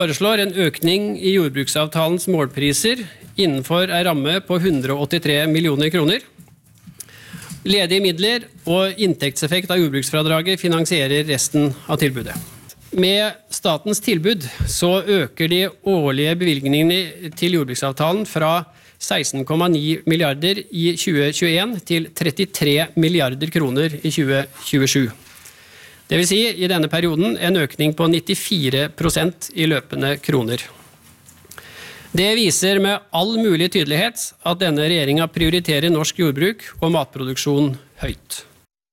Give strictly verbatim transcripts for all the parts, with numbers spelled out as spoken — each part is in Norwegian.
foreslår en økning i jordbruksavtalens målpriser innenfor en ramme på hundre og åttitre millioner kroner. Ledige midler og inntektseffekt av jordbruksfradraget finansierer resten av tilbudet. Med statens tilbud så øker de årlige bevilgningene til jordbruksavtalen fra seksten komma ni milliarder i tjue tjueen til trettitre milliarder kroner i tjue tjuesju. Det vil si i denne perioden en økning på nittifire prosent i løpende kroner. Det viser med all mulig tydelighet at denne regjeringen prioriterer norsk jordbruk og matproduksjon høyt.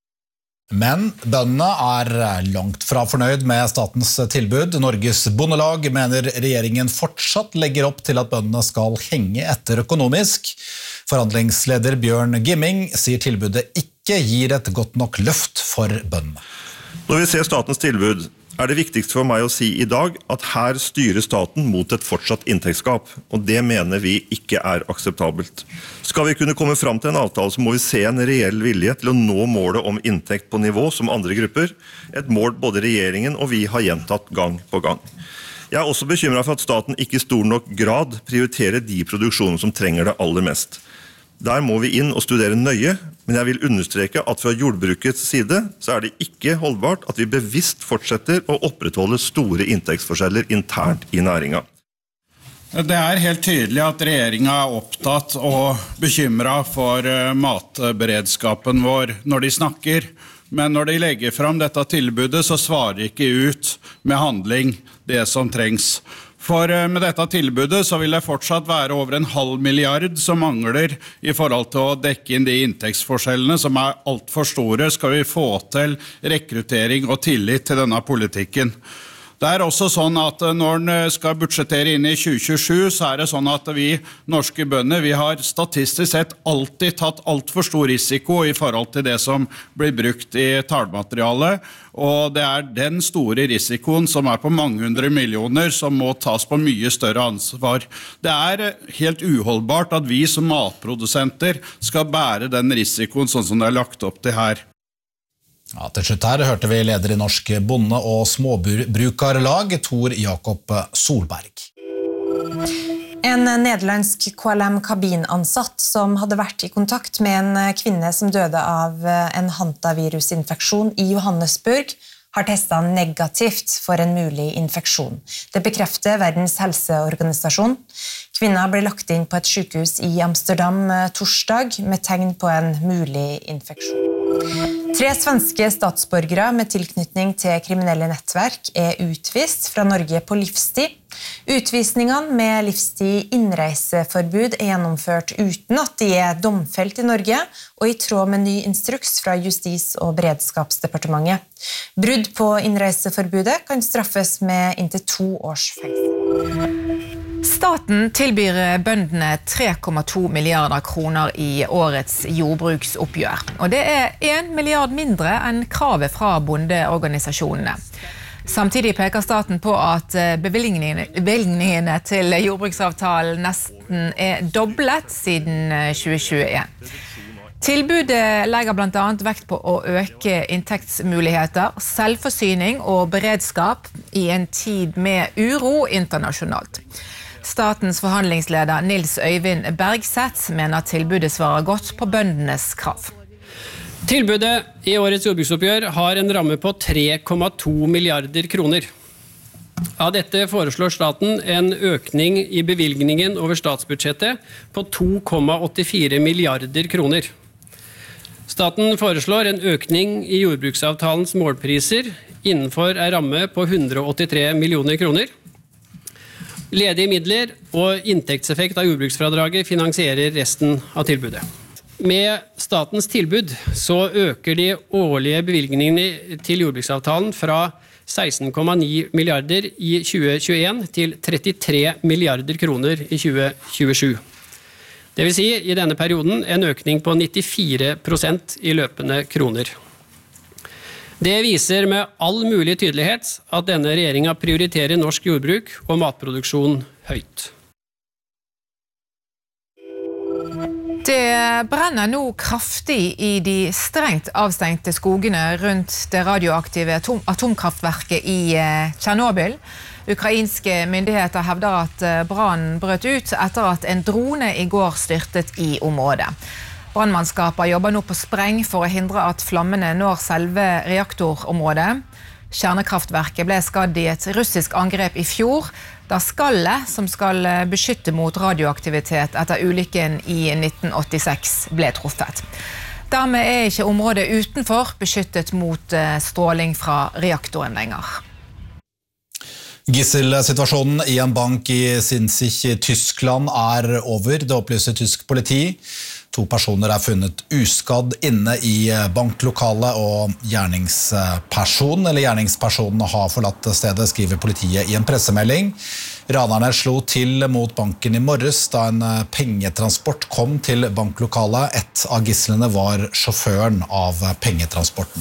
Men bøndene er langt fra fornøyd med statens tilbud. Norges Bondelag mener regjeringen fortsatt legger opp til at bøndene skal henge etter økonomisk. Forhandlingsleder Bjørn Gimming sier tilbudet ikke gir et godt nok løft for bøndene. Når vi ser statens tilbud, er det viktigst for meg å si i dag at her styrer staten mot et fortsatt inntektsgap, og det mener vi ikke er akseptabelt. Skal vi kunne komme fram til en avtale, så må vi se en reell vilje til å nå målet om inntekt på nivå som andre grupper, et mål både regjeringen og vi har gjentatt gang på gang. Jeg er også bekymret for at staten ikke i stor nok grad prioriterer de produksjoner som trenger det aller mest. Der må vi inn og studere nøye, men jeg vil understreke at fra jordbrukets side så er det ikke holdbart at vi bevisst fortsetter å opprettholde store inntektsforskjeller internt i næringen. Det er helt tydelig at regjeringen er opptatt og bekymret for matberedskapen vår når de snakker, men når de legger fram dette tilbudet så svarer de ikke ut med handling det som trengs. For med dette tilbudet så vil det fortsatt være over en halv milliard som mangler i forhold til å dekke inn de inntektsforskjellene som er alt for store, skal vi få til rekruttering og tillit til denne politikken. Det er også sånn at når en skal budsjettere inn i tjue tjuesju, så er det sånn at vi norske bønder, vi har statistisk sett alltid tatt alt for stor risiko i forhold til det som blir brukt i tallmaterialet, og det er den store risikoen som er på mange hundre millioner som må tas på mye større ansvar. Det er helt uholdbart at vi som matprodusenter skal bære den risikoen sånn som det er lagt opp til her. Ja, til slutt her hørte vi leder i Norsk Bonde- og Småbrukarlag, Tor Jakob Solberg. En nederlandsk K L M-kabinansatt som hadde vært i kontakt med en kvinne som døde av en hantavirusinfeksjon i Johannesburg, har testet negativt for en mulig infeksjon. Det bekrefter Verdens helseorganisasjon. Kvinnen ble lagt inn på et sykehus i Amsterdam torsdag med tegn på en mulig infeksjon. Tre svenske statsborgere med tilknytning til kriminelle nettverk er utvist fra Norge på livstid. Utvisningene med livstid innreiseforbud er gjennomført uten at de er domfelt i Norge, og i tråd med ny instruks fra Justis- og beredskapsdepartementet. Brudd på innreiseforbudet kan straffes med inntil to års fengsel. Staten tilbyr bøndene tre komma to milliarder kroner i årets jordbruksoppgjør. Og det er en milliard mindre enn kravet fra bondeorganisasjonene. Samtidig peker staten på at bevilgningene, bevilgningene til jordbruksavtalen nesten er doblet siden tjue tjueen. Tilbudet legger blant annet vekt på å øke inntektsmuligheter, selvforsyning og beredskap i en tid med uro internasjonalt. Statens forhandlingsleder Nils Øyvind Bergseth mener tilbudet svarer godt på bøndenes krav. Tilbudet i årets jordbruksoppgjør har en ramme på tre komma to milliarder kroner. Av dette foreslår staten en økning i bevilgningen over statsbudsjettet på to komma åttifire milliarder kroner. Staten foreslår en økning i jordbruksavtalens målpriser innenfor en ramme på hundre og åttitre millioner kroner. Ledige midler og inntektseffekt av jordbruksfradraget finansierer resten av tilbudet. Med statens tilbud så øker de årlige bevilgningene til jordbruksavtalen fra seksten komma ni milliarder i tjue tjueen til trettitre milliarder kroner i tjue tjuesju. Det vil si i denne perioden en økning på nittifire prosent i løpende kroner. Det viser med all mulig tydelighet at denne regjeringen prioriterer norsk jordbruk og matproduksjon høyt. Det brenner nå kraftig i de strengt avstengte skogene rundt det radioaktive atom- atomkraftverket i Tjernobyl. Ukrainske myndigheter hevder at brannen brøt ut etter at en drone i går styrtet i området. Brannmannskaper jobber nå på spreng for å hindre at flammene når selve reaktorområdet. Kjernekraftverket ble skadd i et russisk angrep i fjor, da skallet som skal beskytte mot radioaktivitet etter ulykken i nitten åttiseks ble truffet. Dermed er ikke området utenfor beskyttet mot stråling fra reaktoren lenger. Gisselsituasjonen i en bank i Sinzig i Tyskland er over, det opplyser tysk politi. To personer er funnet uskadd inne i banklokalet, og gjerningspersonen eller gjerningspersonene har forlatt stedet, skriver politiet i en pressemelding. Ranerne slo til mot banken i morges da en pengetransport kom til banklokalet. Et av gisslene var sjåføren av pengetransporten.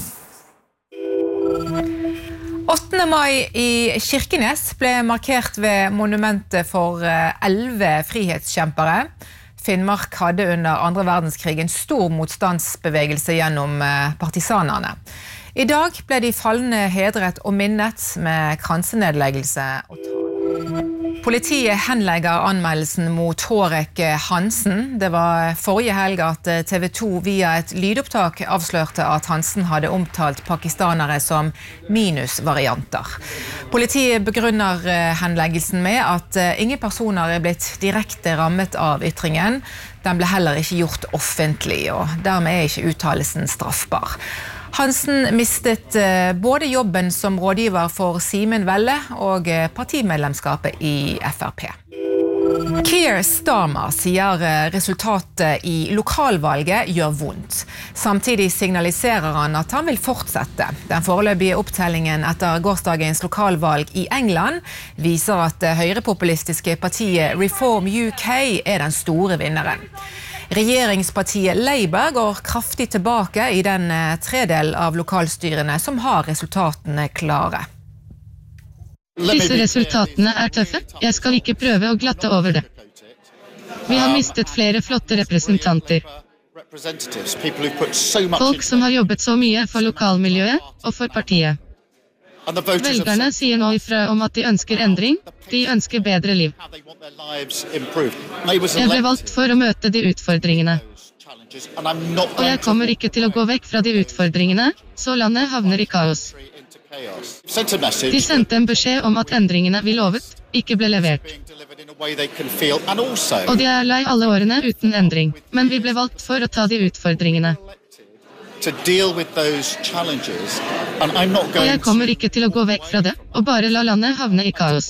åttende mai i Kirkenes ble markert ved monumentet for elleve frihetskjempere. Finnmark hadde under andre verdenskrig en stor motstandsbevegelse gjennom partisanerne. I dag ble de fallne hedret og minnet med kransenedleggelse og tal. Politiet henlegger anmeldelsen mot Hårek Hansen. Det var forrige helg at T V to via et lydopptak avslørte at Hansen hadde omtalt pakistanere som minusvarianter. Politiet begrunner henleggelsen med at ingen personer er blitt direkte rammet av ytringen. Den ble heller ikke gjort offentlig, og dermed er ikke uttalelsen straffbar. Hansen mistet både jobben som rådgiver for Simen Velle og partimedlemskapet i F R P. Keir Starmer sier resultatet i lokalvalget gjør vondt. Samtidig signaliserer han at han vil fortsette. Den foreløpige opptellingen etter gårsdagens lokalvalg i England viser at det høyrepopulistiske partiet Reform U K er den store vinneren. Regjeringspartiet Labour går kraftig tilbake i den tredel av lokalstyrene som har resultatene klare. Disse resultatene er tøffe. Jeg skal ikke prøve å glatte over det. Vi har mistet flere flotte representanter. Folk som har jobbet så mye for lokalmiljøet og for partiet. Velgerne sier nå ifra om at de ønsker endring, de ønsker bedre liv. Jeg ble valgt for å møte de utfordringene. Og jeg kommer ikke til å gå vekk fra de utfordringene, så landet havner i kaos. De sendte en beskjed om at endringene vi lovet ikke ble levert. Og de er lei alle årene uten endring, men vi ble valgt for å ta de utfordringene. Og jeg kommer ikke til å gå vekk fra det, og bare la landet havne i kaos.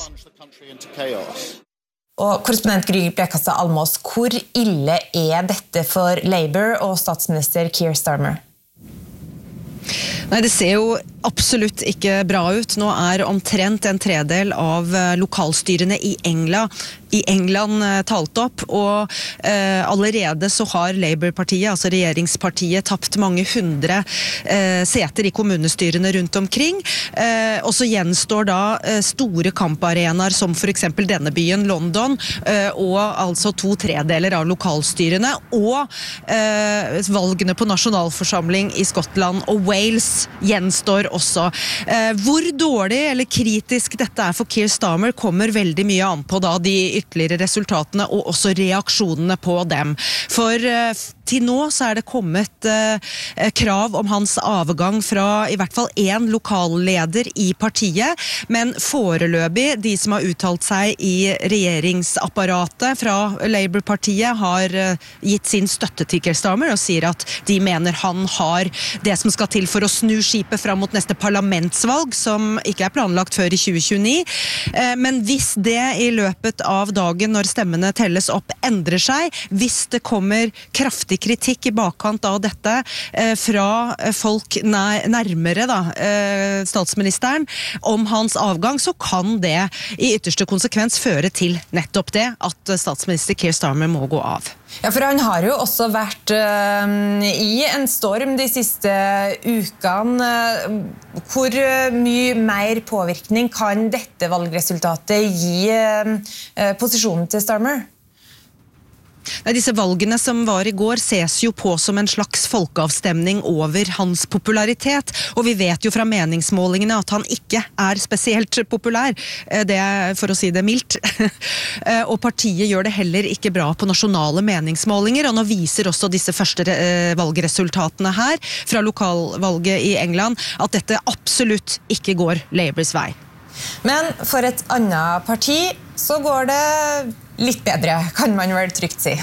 Og korrespondent Gry Blekastad Almås, hvor ille er dette for Labour og statsminister Keir Starmer? Nei, det ser jo absolutt ikke bra ut. Nå er omtrent en tredel av lokalstyrene i England, i England talt opp, og eh, allerede så har Labour-partiet, altså regjeringspartiet, tapt mange hundre eh, seter i kommunestyrene rundt omkring. Eh, og så gjenstår da eh, store kamparenaer som for eksempel denne byen, London, eh, og altså to tredeler av lokalstyrene, og eh, valgene på nasjonalforsamling i Skottland og Wales gjenstår også. Eh, hvor dårlig eller kritisk dette er for Keir Starmer kommer veldig mye an på da de ytterligere resultatene og også reaksjonene på dem. For eh, til nå så er det kommet eh, krav om hans avgang fra i hvert fall en lokalleder i partiet, men foreløpig de som har uttalt seg i regjeringsapparatet fra Labour-partiet har eh, gitt sin støtte til Keir Starmer og sier at de mener han har det som skal til for å snu skipet fram mot neste parlamentsvalg, som ikke er planlagt før i tjue tjueni. Eh, men hvis det i løpet av dagen når stemmene telles opp endrer seg, hvis det kommer kraftig kritikk i bakkant av dette eh, fra folk nær, nærmere da, eh, statsministeren om hans avgang, så kan det i ytterste konsekvens føre til nettopp det at statsminister Keir Starmer må gå av. Ja, for han har jo også vært uh, i en storm de siste ukene. Hvor mye mer påvirkning kan dette valgresultatet gi uh, posisjonen til Starmer? Nei, disse valgene som var i går ses jo på som en slags folkeavstemning over hans popularitet, og vi vet jo fra meningsmålingene at han ikke er spesielt populær, det er for å si det mildt. Og partiet gjør det heller ikke bra på nasjonale meningsmålinger, og nå viser også disse første valgresultatene her fra lokalvalget i England at dette absolutt ikke går Labours vei. Men for et annet parti så går det litt bedre, kan man vel trygt si.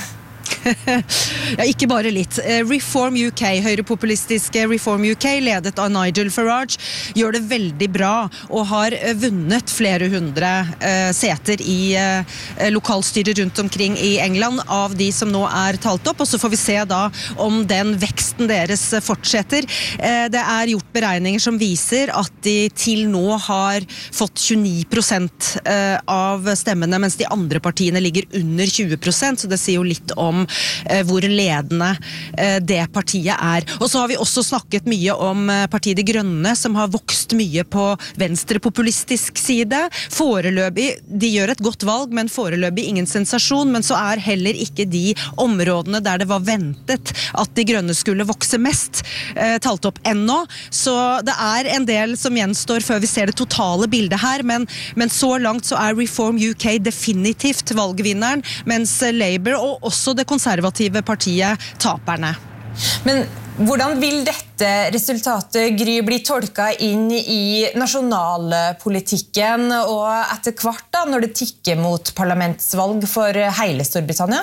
Ja, ikke bare litt. Reform U K, høyrepopulistiske Reform U K, ledet av Nigel Farage, gjør det veldig bra og har vunnet flere hundre uh, seter i uh, lokalstyret rundt omkring i England av de som nå er talt opp, og så får vi se da om den veksten deres fortsetter. Uh, det er gjort beregninger som viser at de til nå har fått tjueni prosent uh, av stemmene, mens de andre partiene ligger under tjue prosent, så det sier jo litt om hvor ledende det partiet er. Og så har vi også snakket mye om partiet De Grønne, som har vokst mye på venstrepopulistisk side. Foreløpig, de gjør et godt valg, men foreløpig ingen sensasjon, men så er heller ikke de områdene der det var ventet at De Grønne skulle vokse mest, talt opp ennå. Så det er en del som gjenstår før vi ser det totale bildet her, men, men så langt så er Reform U K definitivt valgvinneren, mens Labour og også det konservative partiet taperne. Men hvordan vil dette resultatet, Gry, bli tolket inn i nasjonalpolitikken og etter hvert da, når det tikker mot parlamentsvalg for hele Storbritannia?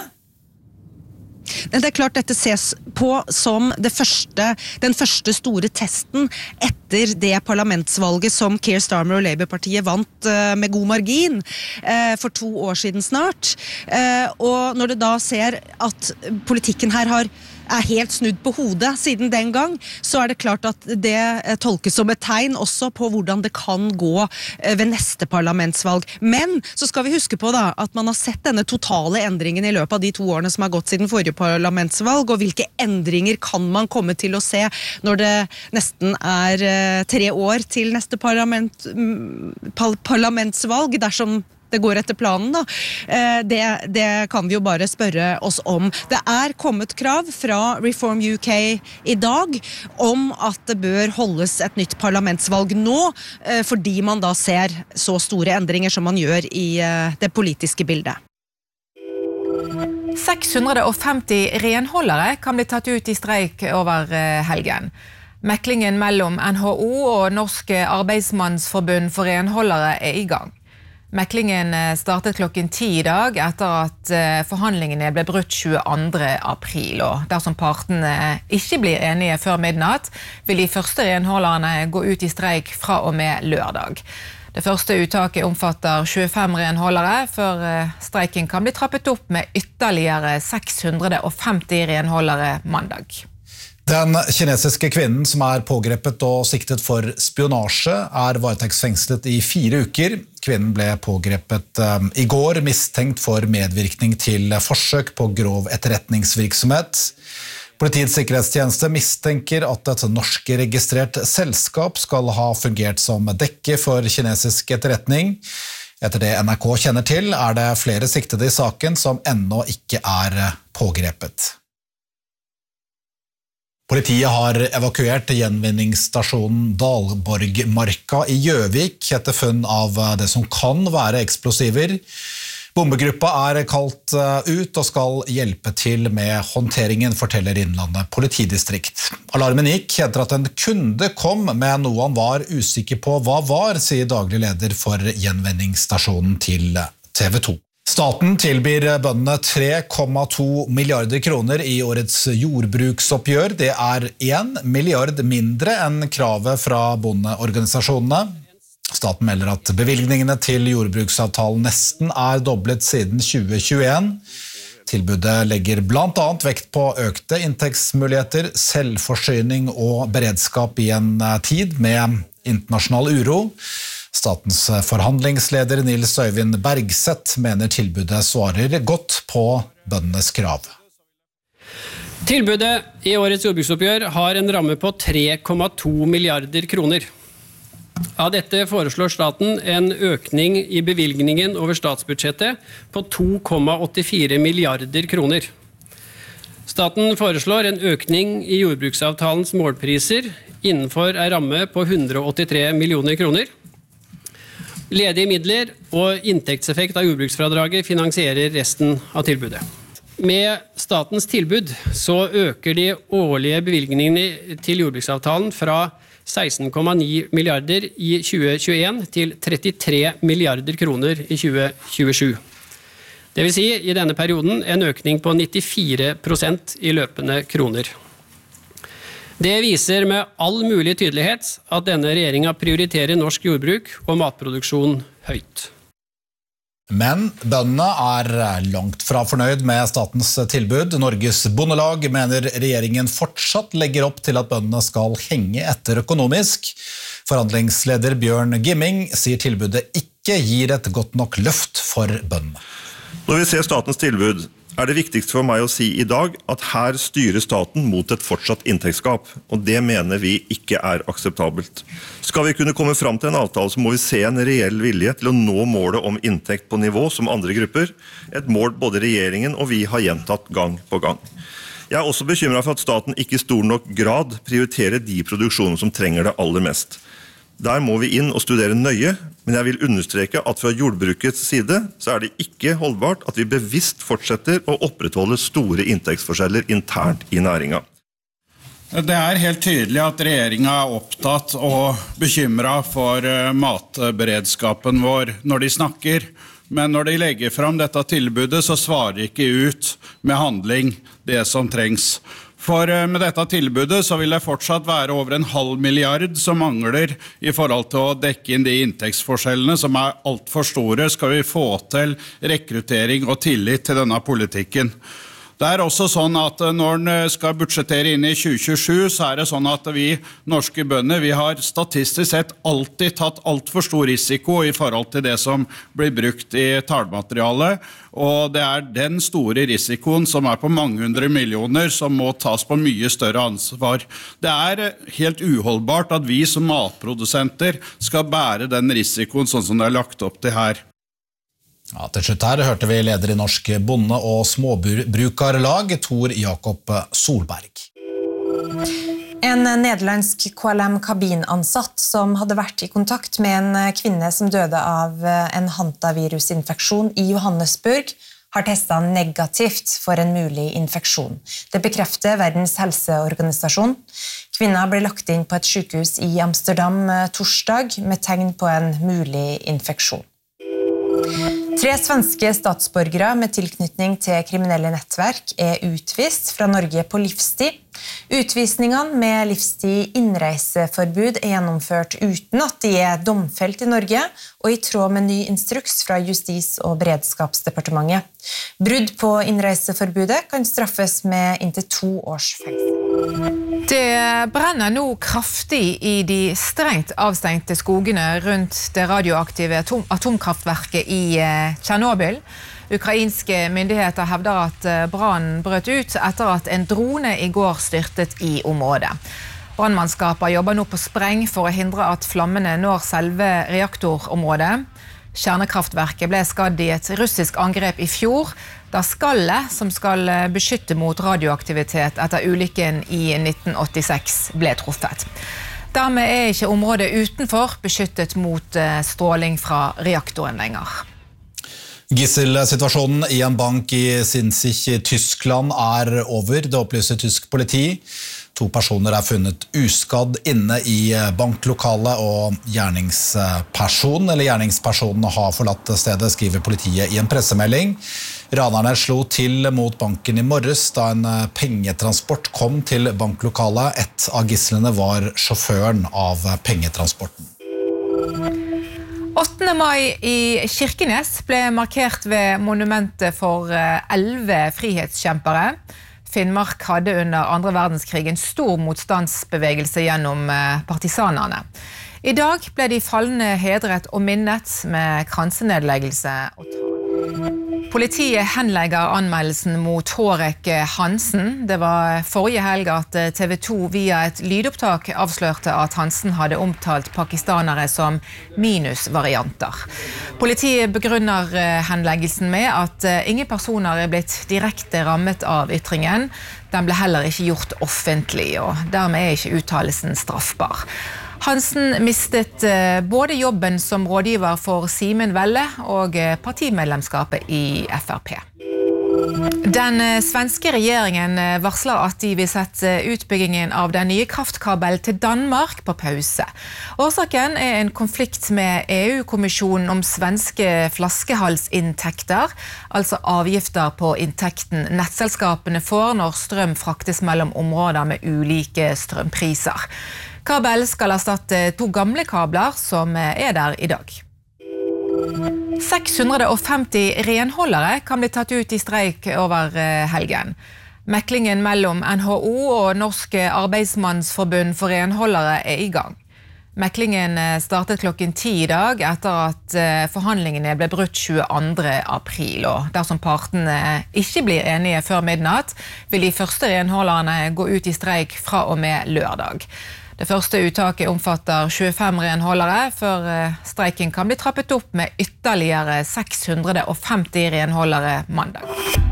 Det er klart dette ses på som det første, den første store testen etter det parlamentsvalget som Keir Starmer og Labour-partiet vant med god margin for to år siden snart. Og når det da ser at politikken her har er helt snudd på hodet siden den gang, så er det klart at det tolkes som et tegn også på hvordan det kan gå ved neste parlamentsvalg. Men så skal vi huske på da, at man har sett denne totale endringen i løpet av de to årene som har gått siden forrige parlamentsvalg, og hvilke endringer kan man komme til å se når det nesten er tre år til neste parlament, parlamentsvalg, dersom det går etter planen da. Det, det kan vi jo bare spørre oss om. Det er kommet krav fra Reform U K i dag om at det bør holdes et nytt parlamentsvalg nå, fordi man da ser så store endringer som man gjør i det politiske bildet. seks hundre og femti renholdere kan bli tatt ut i streik over helgen. Meklingen mellom N H O og Norsk Arbeidsmannsforbund for renholdere er i gang. Meklingen startet klokken ti i dag etter at forhandlingene ble brutt tjueandre april, og dersom partene ikke blir enige før midnatt, vil de første renholderne gå ut i streik fra og med lørdag. Det første uttaket omfatter tjuefem renholdere, før streiken kan bli trappet opp med ytterligere seks hundre og femti renholdere mandag. Den kinesiske kvinnen som er pågrepet og siktet for spionasje er varetektsfengslet i fire uker. Kvinnen ble pågrepet um, i går, mistenkt for medvirkning til forsøk på grov etterretningsvirksomhet. Politiets sikkerhetstjeneste mistenker at et norsk registrert selskap skal ha fungert som dekke for kinesisk etterretning. Etter det N R K kjenner til, er det flere siktede i saken som ennå ikke er pågrepet. Politiet har evakuert gjenvinningsstasjonen Dalborgmarka i Gjøvik etter funn av det som kan være eksplosiver. Bombegruppa er kalt ut og skal hjelpe til med håndteringen, forteller Innlandet politidistrikt. Alarmen gikk etter at en kunde kom med noe han var usikker på hva var, sier daglig leder for gjenvinningsstasjonen til T V to. Staten tilbyr bøndene tre komma to milliarder kroner i årets jordbruksoppgjør. Det er en milliard mindre enn kravet fra bondeorganisasjonene. Staten melder at bevilgningene til jordbruksavtalen nesten er doblet siden tjue tjueen. Tilbudet legger blant annet vekt på økte inntektsmuligheter, selvforsyning og beredskap i en tid med internasjonal uro. Statens forhandlingsleder Nils Øyvind Bergseth mener tilbudet svarer godt på bøndenes krav. Tilbudet i årets jordbruksoppgjør har en ramme på tre komma to milliarder kroner. Av dette foreslår staten en økning i bevilgningen over statsbudsjettet på to komma åttifire milliarder kroner. Staten foreslår en økning i jordbruksavtalens målpriser innenfor en ramme på hundre og åttitre millioner kroner. Ledige midler og inntektseffekt av jordbruksfradraget finansierer resten av tilbudet. Med statens tilbud så øker de årlige bevilgningene til jordbruksavtalen fra seksten komma ni milliarder i tjue tjueen til trettitre milliarder kroner i tjue tjuesju. Det vil si i denne perioden en økning på nittifire prosent i løpende kroner. Det viser med all mulig tydelighet at denne regjeringen prioriterer norsk jordbruk og matproduksjon høyt. Men bøndene er langt fra fornøyd med statens tilbud. Norges Bondelag mener regjeringen fortsatt legger opp til at bøndene skal henge etter økonomisk. Forhandlingsleder Bjørn Gimming sier tilbudet ikke gir et godt nok løft for bøndene. Når vi ser statens tilbud, er det viktigste for meg å si i dag at her styrer staten mot et fortsatt inntektsgap, og det mener vi ikke er akseptabelt. Skal vi kunne komme fram til en avtale, så må vi se en reell vilje til å nå målet om inntekt på nivå som andre grupper, et mål både regjeringen og vi har gjentatt gang på gang. Jeg er også bekymret for at staten ikke i stor nok grad prioriterer de produksjoner som trenger det aller mest. Der må vi inn og studere nøye, men jeg vil understreke at fra jordbrukets side så er det ikke holdbart at vi bevisst fortsetter å opprettholde store inntektsforskjeller internt i næringen. Det er helt tydelig at regjeringen er opptatt og bekymret for matberedskapen vår når de snakker, men når de legger fram dette tilbudet så svarer de ikke ut med handling det som trengs. For med dette tilbudet så vil det fortsatt være over en halv milliard som mangler i forhold til å dekke inn de inntektsforskjellene som er alt for store, skal vi få til rekruttering og tillit til denne politikken. Det er også sånn at når en skal budsjettere inn i tjue tjuesju, så er det sånn at vi norske bønder, vi har statistisk sett alltid tatt alt for stor risiko i forhold til det som blir brukt i tallmaterialet, og det er den store risikoen som er på mange hundre millioner som må tas på mye større ansvar. Det er helt uholdbart at vi som matprodusenter skal bære den risikoen sånn som det er lagt opp til her. Ja, til slutt her hørte vi leder i Norsk Bonde- og Småbrukarlag, Tor Jakob Solberg. En nederlandsk K L M-kabinansatt som hadde vært i kontakt med en kvinne som døde av en hantavirusinfeksjon i Johannesburg, har testet negativt for en mulig infeksjon. Det bekrefter Verdens helseorganisasjon. Kvinna ble lagt inn på et sykehus i Amsterdam torsdag med tegn på en mulig infeksjon. Tre svenske statsborgere med tilknytning til kriminelle nettverk er utvist fra Norge på livstid. Utvisningene med livstid innreiseforbud er gjennomført uten at de er domfelt i Norge, og i tråd med ny instruks fra Justis- og beredskapsdepartementet. Brudd på innreiseforbudet kan straffes med inntil to års fengsel. Det brenner nå kraftig i de strengt avstengte skogene rundt det radioaktive atom- atomkraftverket i Tjernobyl. Ukrainske myndigheter hevder at brannen brøt ut etter at en drone i går styrtet i området. Brannmannskaper jobber nå på spreng for å hindre at flammene når selve reaktorområdet. Kjernekraftverket ble skadd i et russisk angrep i fjor, da skallet som skal beskytte mot radioaktivitet etter ulykken i nitten åttiseks ble truffet. Dermed er ikke området utenfor beskyttet mot stråling fra reaktoren lenger. Gisselsituasjonen i en bank i Sinzig i Tyskland er over, det opplyser tysk politi. To personer er funnet uskadd inne i banklokalet, og gjerningspersonen eller gjerningspersonene har forlatt stedet, skriver politiet i en pressemelding. Ranerne slo til mot banken i morges da en pengetransport kom til banklokalet. Et av gisslene var sjåføren av pengetransporten. åttende mai i Kirkenes ble markert ved monumentet for elleve frihetskjempere. Finnmark hadde under andre verdenskrig en stor motstandsbevegelse gjennom partisanerne. I dag ble de falne hedret og minnet med kransenedleggelse og tal. Politiet henlegger anmeldelsen mot Hårek Hansen. Det var forrige helg at T V to via et lydopptak avslørte at Hansen hadde omtalt pakistanere som minusvarianter. Politiet begrunner henleggelsen med at ingen personer er blitt direkte rammet av ytringen. Den ble heller ikke gjort offentlig, og dermed er ikke uttalelsen straffbar. Hansen mistet både jobben som rådgiver for Simen Velle og partimedlemskapet i F R P. Den svenske regjeringen varsler at de vil sette utbyggingen av den nye kraftkabelen til Danmark på pause. Årsaken er en konflikt med E U-kommisjonen om svenske flaskehalsinntekter, altså avgifter på inntekten nettselskapene får når strøm fraktes mellom områder med ulike strømpriser. Kabel skal erstatte to gamle kabler som er der i dag. seks hundre og femti renholdere kan bli tatt ut i streik over helgen. Meklingen mellom N H O og Norsk Arbeidsmannsforbund for renholdere er i gang. Meklingen startet klokken ti i dag etter at forhandlingene ble brutt tjueandre april. Og dersom partene ikke blir enige før midnatt, vil de første renholderne gå ut i streik fra og med lørdag. Det første uttaket omfatter tjuefem renholdere, før streiken kan bli trappet opp med ytterligere seks hundre og femti renholdere mandag.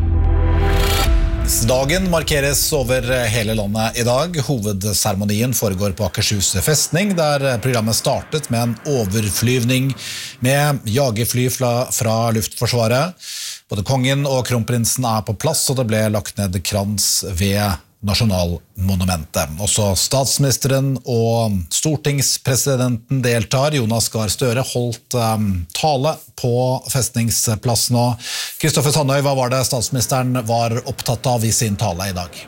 Dagen markeres over hele landet i dag. Hovedseremonien foregår på Akershus festning, der programmet startet med en overflyvning med jagerfly fra, fra Luftforsvaret. Både kongen og kronprinsen er på plass, og det ble lagt ned krans ved Nasjonalmonumentet. Også statsministeren og stortingspresidenten deltar. Jonas Gahr Støre holdt um, tale på festningsplassen. Kristoffer Sandøy, hva var det statsministeren var opptatt av i sin tale i dag?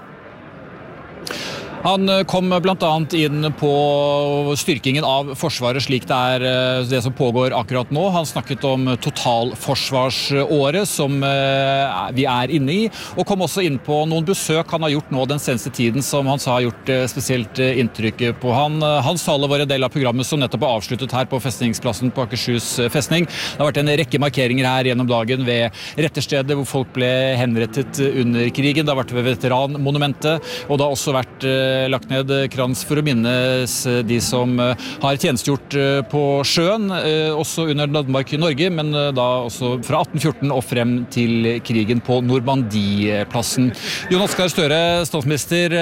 Han kom blant annet inn på styrkingen av forsvaret slik det er det som pågår akkurat nå. Han snakket om totalforsvarsåret som vi er inne i, og kom også inn på noen besøk han har gjort nå den seneste tiden som han sa har gjort spesielt inntrykk på han. Hans tale var en del av programmet som nettopp er avsluttet her på festningsplassen på Akershus festning. Det har vært en rekke markeringer her gjennom dagen ved retterstedet hvor folk ble henrettet under krigen. Det har vært ved veteranmonumentet, og det har også vært lagt ned krans for å minnes de som har tjenestgjort på sjøen, også under Danmark i Norge, men da også fra atten fjorten og frem til krigen på Normandieplassen. Jonas Gahr Støre, statsminister,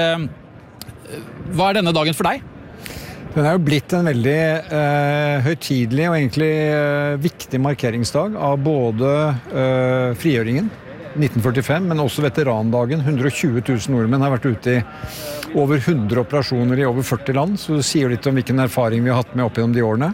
hva er denne dagen for deg? Den er jo blitt en veldig eh, høytidelig og egentlig eh, viktig markeringsdag av både eh, frigjøringen nitten førtifem, men også veterandagen. hundre og tjue tusen nordmenn har vært ute i over hundre operasjoner i over førti land, så det sier litt om hvilken erfaring vi har hatt med opp gjennom de årene.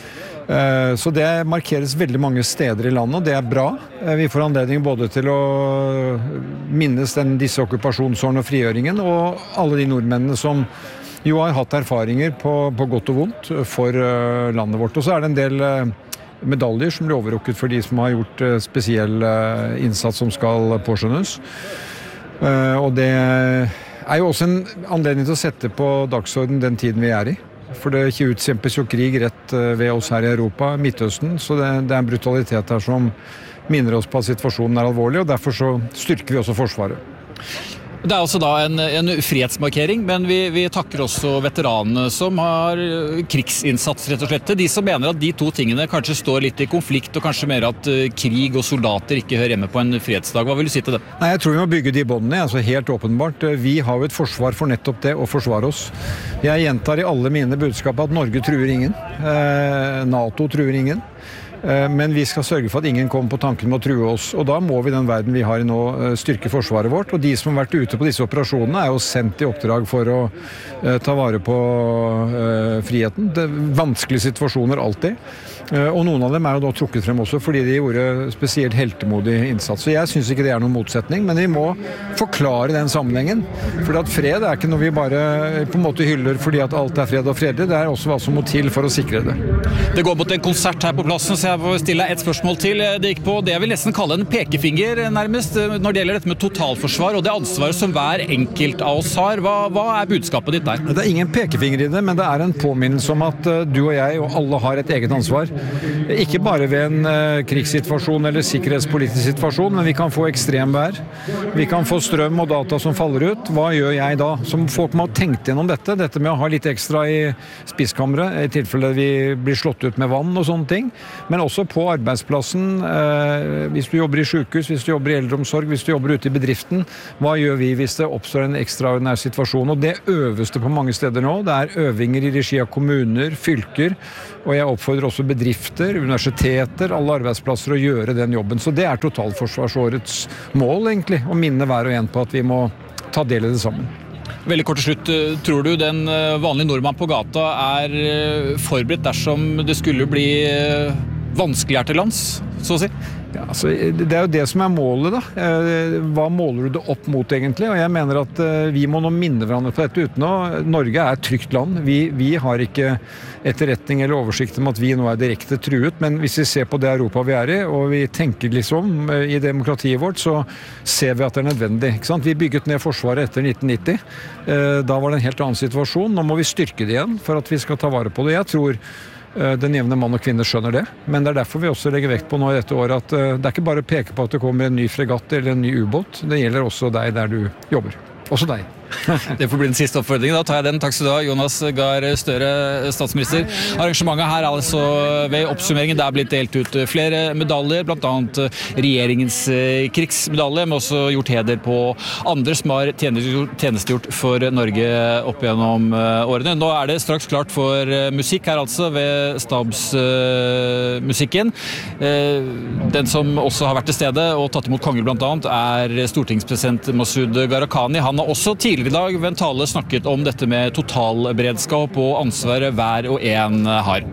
Så det markeres veldig mange steder i landet, og det er bra. Vi får anledning både til å minnes den, disse okkupasjonsårene og frigjøringen, og alle de nordmennene som jo har hatt erfaringer på, på godt og vondt for landet vårt. Og så er det en del medaljer som blir overrukket for de som har gjort spesiell innsats som skal påskjønnes. Og det er jo også en anledning til å sette på dagsorden den tiden vi er i. For det ikke utkjempes jo krig rett ved oss her i Europa, Midtøsten, så det, det er en brutalitet her som minner oss på at situasjonen er alvorlig, og derfor så styrker vi også Forsvaret. Det er også da en, en frihetsmarkering, men vi, vi takker også veteranene som har krigsinnsats, rett og slett. De som mener at de to tingene kanskje står litt i konflikt, og kanskje mer at krig og soldater ikke hører hjemme på en fredsdag. Hva vil du si til det? Nei, jeg tror vi må bygge de båndene, altså helt åpenbart. Vi har jo et forsvar for nettopp det, å forsvare oss. Jeg gjentar i alle mine budskap at Norge truer ingen. Eh, NATO truer ingen. Men vi skal sørge for at ingen kommer på tanken med å true oss, og da må vi den verden vi har i nå styrke forsvaret vårt, og de som har vært ute på disse operasjonene er jo sendt i oppdrag for å uh, ta vare på uh, friheten. Det er vanskelige situasjoner alltid, uh, og noen av dem er jo da trukket frem også fordi de gjorde spesielt heltemodig innsats, så jeg synes ikke det er noen motsetning, men vi må forklare den sammenhengen, for at fred er ikke noe vi bare på en måte hyller fordi at alt er fred og fredelig, det er også hva som må til for å sikre det. Det går mot en konsert her på plassen, så jeg får stille et spørsmål til. Det gikk på det jeg vil nesten kalle en pekefinger nærmest når det gjelder dette med totalforsvar og det ansvaret som hver enkelt av oss har. Hva, hva er budskapet ditt der? Det er ingen pekefinger i det, men det er en påminnelse om at du og jeg og alle har et eget ansvar. Ikke bare ved en uh, krigssituasjon eller sikkerhetspolitisk situasjon, men vi kan få ekstremvær. Vi kan få strøm og data som faller ut. Hva gjør jeg da? Som folk må ha tenkt gjennom dette. Dette med å ha litt ekstra i spisskammeret, i tilfelle vi blir slått ut med vann og sånne ting. Men også på arbeidsplassen, uh, hvis du jobber i sykehus, hvis du jobber i eldreomsorg, hvis du jobber ute i bedriften, hva gjør vi hvis det oppstår en ekstraordinær situasjon? Og det øveste på mange steder nå, det er øvinger i regi av kommuner, fylker, og jeg oppfordrer også bedrifter, universiteter, alle arbeidsplasser å gjøre den jobben. Så det er totalforsvarsårets mål egentlig, å minne hver og en på at vi må ta del i det sammen. Veldig kort til slutt, tror du den vanlige nordmann på gata er forberedt dersom det skulle bli vanskelig her til lands, så å si? Ja, altså, det er jo det som er målet da. Hva måler du det opp mot egentlig? Og jeg mener at vi må nå minne hverandre på dette uten å... Norge er et trygt land. Vi, vi har ikke etterretning eller oversikt om at vi nå er direkte truet, men hvis vi ser på det Europa vi er i, og vi tenker liksom i demokratiet vårt, så ser vi at det er nødvendig. Ikke sant? Vi bygget ned forsvaret etter nitten nitti. Da var det en helt annen situasjon. Nå må vi styrke det igjen for at vi skal ta vare på det. Jeg tror den jevne mann og kvinne skjønner det, men det er derfor vi også legger vekt på nå i dette året at det er ikke bare å peke på at det kommer en ny fregatt eller en ny ubåt, det gjelder også deg der du jobber. Også deg. Det får bli den siste oppfordringen. Da tar jeg den. Takk skal du ha, Jonas Gahr Støre, statsminister. Arrangementet her er altså ved oppsummeringen. Det er blitt delt ut flere medaljer, blant annet regjeringens krigsmedalje, men også gjort heder på andre som har tjenestegjort for Norge opp gjennom årene. Nå er det straks klart for musikk her altså ved stabsmusikken. Den som også har vært til stede og tatt imot konger blant annet er stortingspresident Masud Gharahkhani. Han har også tidligere i dag ved en tale snakket om dette med totalberedskap og ansvaret hver og en har.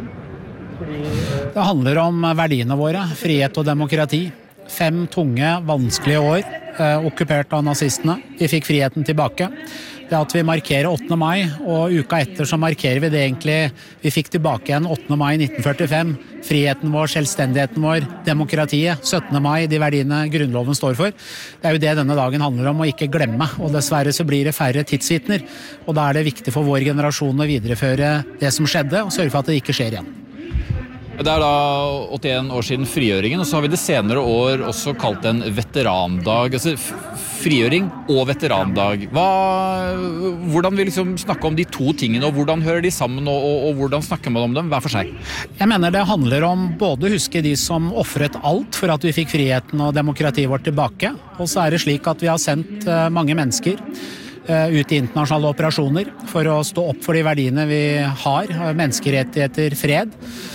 Det handler om verdiene våre, frihet og demokrati. Fem tunge, vanskelige år, eh, okkupert av nazistene. Vi fikk friheten tilbake. Det at vi markerer åttende mai, og uka etter så markerer vi det egentlig vi fikk tilbake igjen åttende mai nitten førtifem. Friheten vår, selvstendigheten vår, demokratiet, syttende mai, de verdiene grunnloven står for. Det er jo det denne dagen handler om å ikke glemme, og dessverre så blir det færre tidsvitner. Og da er det viktig for vår generasjon å videreføre det som skjedde, og sørge for at det ikke skjer igjen. Det er da åttien år siden frigjøringen, og så har vi det senere år også kalt en veterandag. Altså frigjøring og veterandag. Hva, hvordan vil liksom snakke om de to tingene, og hvordan hører de sammen, og, og, og hvordan snakker man om dem hver for seg? Jeg mener det handler om både å huske de som offret alt for at vi fikk friheten og demokratiet vårt tilbake, og så er det slik at vi har sendt mange mennesker ut i internasjonale operasjoner for å stå opp for de verdiene vi har, menneskerettigheter, fred.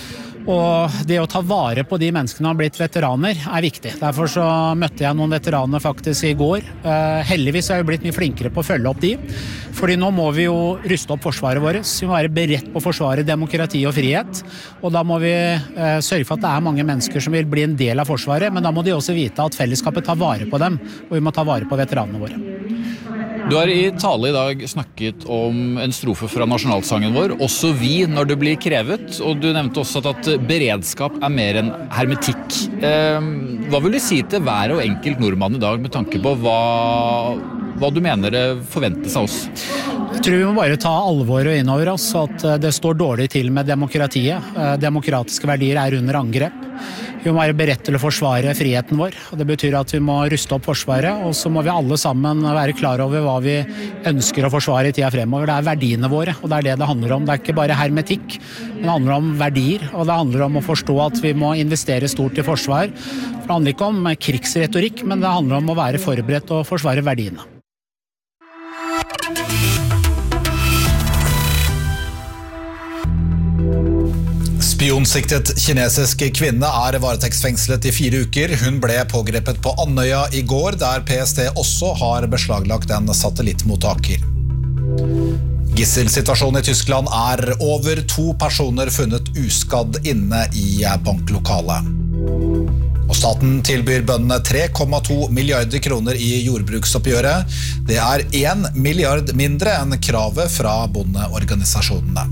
Og det å ta vare på de menneskene som har blitt veteraner er viktig. Derfor så møtte jeg noen veteraner faktisk i går. Eh, heldigvis har jeg blitt mye flinkere på å følge opp de. Fordi nå må vi jo ruste opp forsvaret vårt. Vi må være beredt på å forsvare demokrati og frihet. Og da må vi eh, sørge for at det er mange mennesker som vil bli en del av forsvaret, men da må de også vite at fellesskapet tar vare på dem, og vi må ta vare på veteranene våre. Du har i tale i dag snakket om en strofe fra nasjonalsangen vår, også vi når det blir krevet, og du nevnte også at beredskap er mer enn hermetikk. Hva vil du si til hver og enkelt nordmann i dag med tanke på hva, hva du mener forventes av oss? Jeg tror vi må bare ta alvoret inn over oss, at det står dårlig til med demokratiet. Demokratiske verdier er under angrep. Vi må være beredt til å forsvare friheten vår, og det betyr at vi må ruste opp forsvaret, og så må vi alle sammen være klar over hva vi ønsker å forsvare i tida fremover. Det er verdiene våre, og det er det det handler om. Det er ikke bare hermetikk, men det handler om verdier, og det handler om å forstå at vi må investere stort i forsvar. For det handler ikke om krigsretorikk, men det handler om å være forberedt og forsvare verdiene. Spionsiktet kinesisk kvinne er varetektsfengslet i fire uker. Hun ble pågrepet på Andøya i går, der P S T også har beslaglagt en satellittmottaker. Gisselsituasjonen i Tyskland er over. To personer funnet uskadd inne i banklokalet. Og staten tilbyr bøndene tre komma to milliarder kroner i jordbruksoppgjøret. Det er en milliard mindre enn kravet fra bondeorganisasjonene.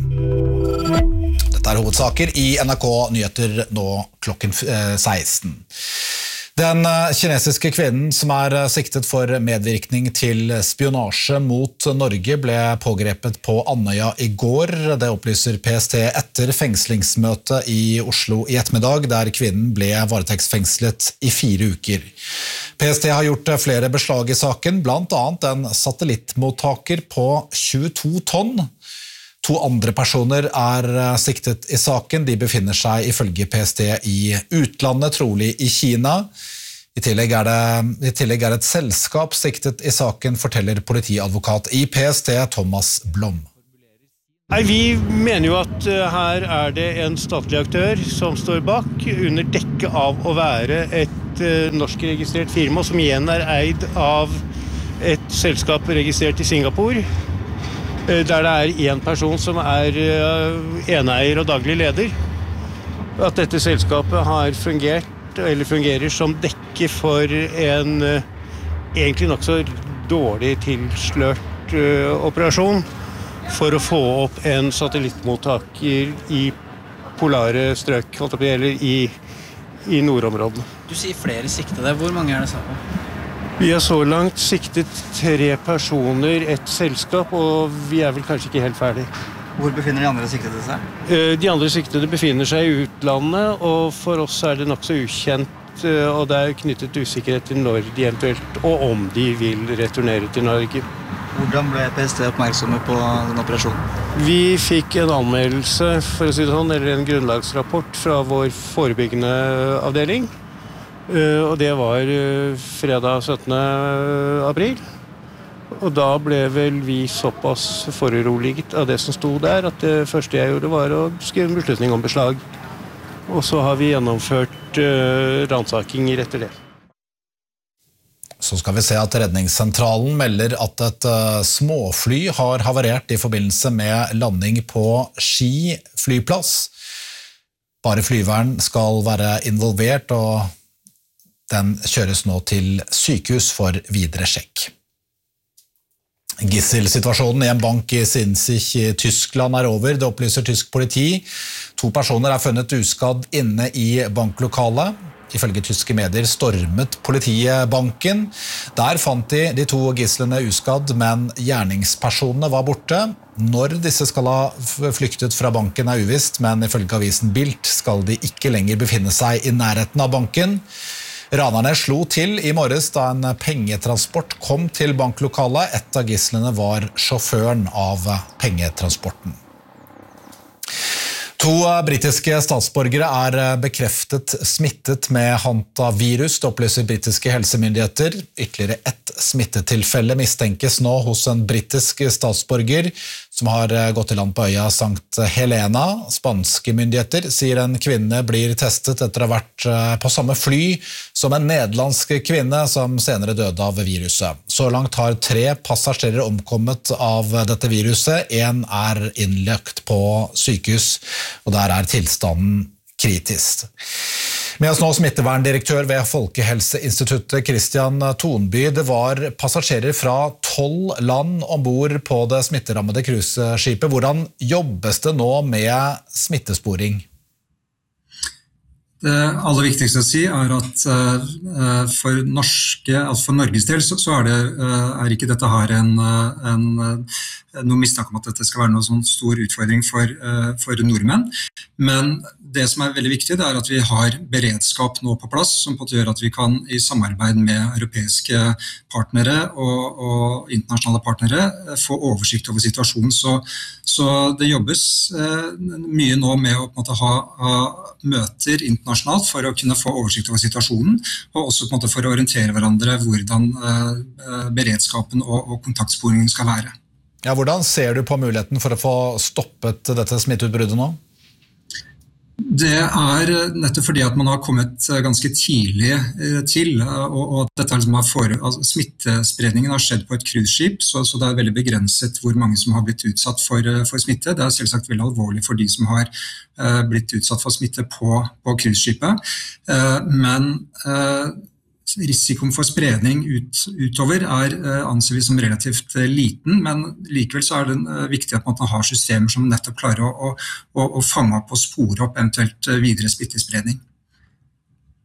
Dette er hovedsaker i N R K Nyheter nå klokken seksten. Den kinesiske kvinnen som er siktet for medvirkning til spionasje mot Norge ble pågrepet på Andøya i går. Det opplyser P S T etter fengslingsmøte i Oslo i ettermiddag, der kvinnen ble varetektsfengslet i fire uker. P S T har gjort flere beslag i saken, blant annet en satellittmottaker på tjueto tonn. To andre personer er siktet i saken. De befinner seg ifølge P S T i utlandet, trolig i Kina. I tillegg er det i tillegg er et selskap siktet i saken, forteller politiadvokat i P S T Thomas Blom. Nei, vi mener jo at her er det en statlig aktør som står bak, under dekke av å være et norsk registrert firma, som igjen er eid av et selskap registrert i Singapore, der det er en person som er eneier og daglig leder. At dette selskapet har fungert, eller fungerer som dekke for en egentlig nok så dårlig tilslørt operasjon for å få opp en satellittmottaker i polare strøk, eller i, i nordområdene. Du sier flere siktede. Hvor mange er det snakk om? Vi har så langt siktet tre personer, et selskap, og vi er vel kanskje ikke helt ferdig. Hvor befinner de andre siktede seg? De andre siktede befinner seg i utlandet, og for oss er det nok så ukjent, og det er knyttet usikkerhet til når de eventuelt, og om de vil returnere til Norge. Hvordan ble P S T oppmerksomme på den operasjonen? Vi fikk en anmeldelse, for å si det sånn, eller en grunnlagsrapport fra vår forebyggende avdeling. Og det var fredag syttende april. Og da ble vel vi såpass foruroliget av det som stod der, at det første jeg gjorde var å skrive en beslutning om beslag. Og så har vi gjennomført ransakinger etter det. Så skal vi se at redningssentralen melder at et småfly har havarert i forbindelse med landing på Ski flyplass. Bare flyveren skal være involvert, og den kjøres nå til sykehus for videre sjekk. Gisselsituasjonen i en bank i Sinzig i Tyskland er over, det opplyser tysk politi. To personer er funnet uskadd inne i banklokalet. Ifølge tyske medier stormet politiet banken. Der fant de de to gisslene uskadd, men gjerningspersonene var borte. Når disse skal ha flyktet fra banken er uvisst, men ifølge avisen Bild skal de ikke lenger befinne seg i nærheten av banken. Ranerne slo til i morges da en pengetransport kom til banklokalet. Et av gisslene var sjåføren av pengetransporten. To britiske statsborgere er bekreftet smittet med hantavirus, det opplyser britiske helsemyndigheter. Ytterligere ett smittetilfelle mistenkes nå hos en britisk statsborger som har gått i land på øya Sankt Helena. Spanske myndigheter sier en kvinne blir testet etter å ha vært på samme fly som en nederlandsk kvinne som senere døde av viruset. Så langt har tre passasjerer omkommet av dette viruset. En er innlagt på sykehus, og der er tilstanden kritisk. Med oss nå smitteverndirektør ved Folkehelseinstituttet, Christian Tonby. Det var passasjerer fra tolv land ombord på det smitterammede cruiseskipet. Hvordan jobbes det nå med smittesporing? Det aller viktigste å si er at uh, for, norske, altså for Norges del så, så er, det, uh, er ikke dette her en, en, noe mistanke om at dette skal være noen sånn stor utfordring for, uh, for nordmenn. Men det som er veldig viktig det er at vi har beredskap nå på plass, som på at gjør at vi kan i samarbeid med europeiske partnere og, og internasjonale partnere få oversikt over situasjonen. Så, så det jobbes uh, mye nå med å på en måte, ha, ha møter internasjonalt for å kunne få oversikt over situasjonen, og også på en måte, for å orientere hverandre hvordan uh, beredskapen og, og kontaktsporingen skal være. Ja, hvordan ser du på muligheten for å få stoppet dette smitteutbruddet nå? Det er nettopp fordi at man har kommet ganske tidlig til, og, og dette liksom har for, altså, smittespredningen har skjedd på et cruiseskip, så, så det er veldig begrenset hvor mange som har blitt utsatt for, for smitte. Det er selvsagt veldig alvorlig for de som har uh, blitt utsatt for smitte på, på cruiseskipet, uh, men uh, risikoen for spredning ut, utover er uh, anser vi som relativt uh, liten, men likevel så er det uh, viktig at man har systemer som nettopp klarer å, å, å, å fange opp og spore opp eventuelt uh, videre smittespredning.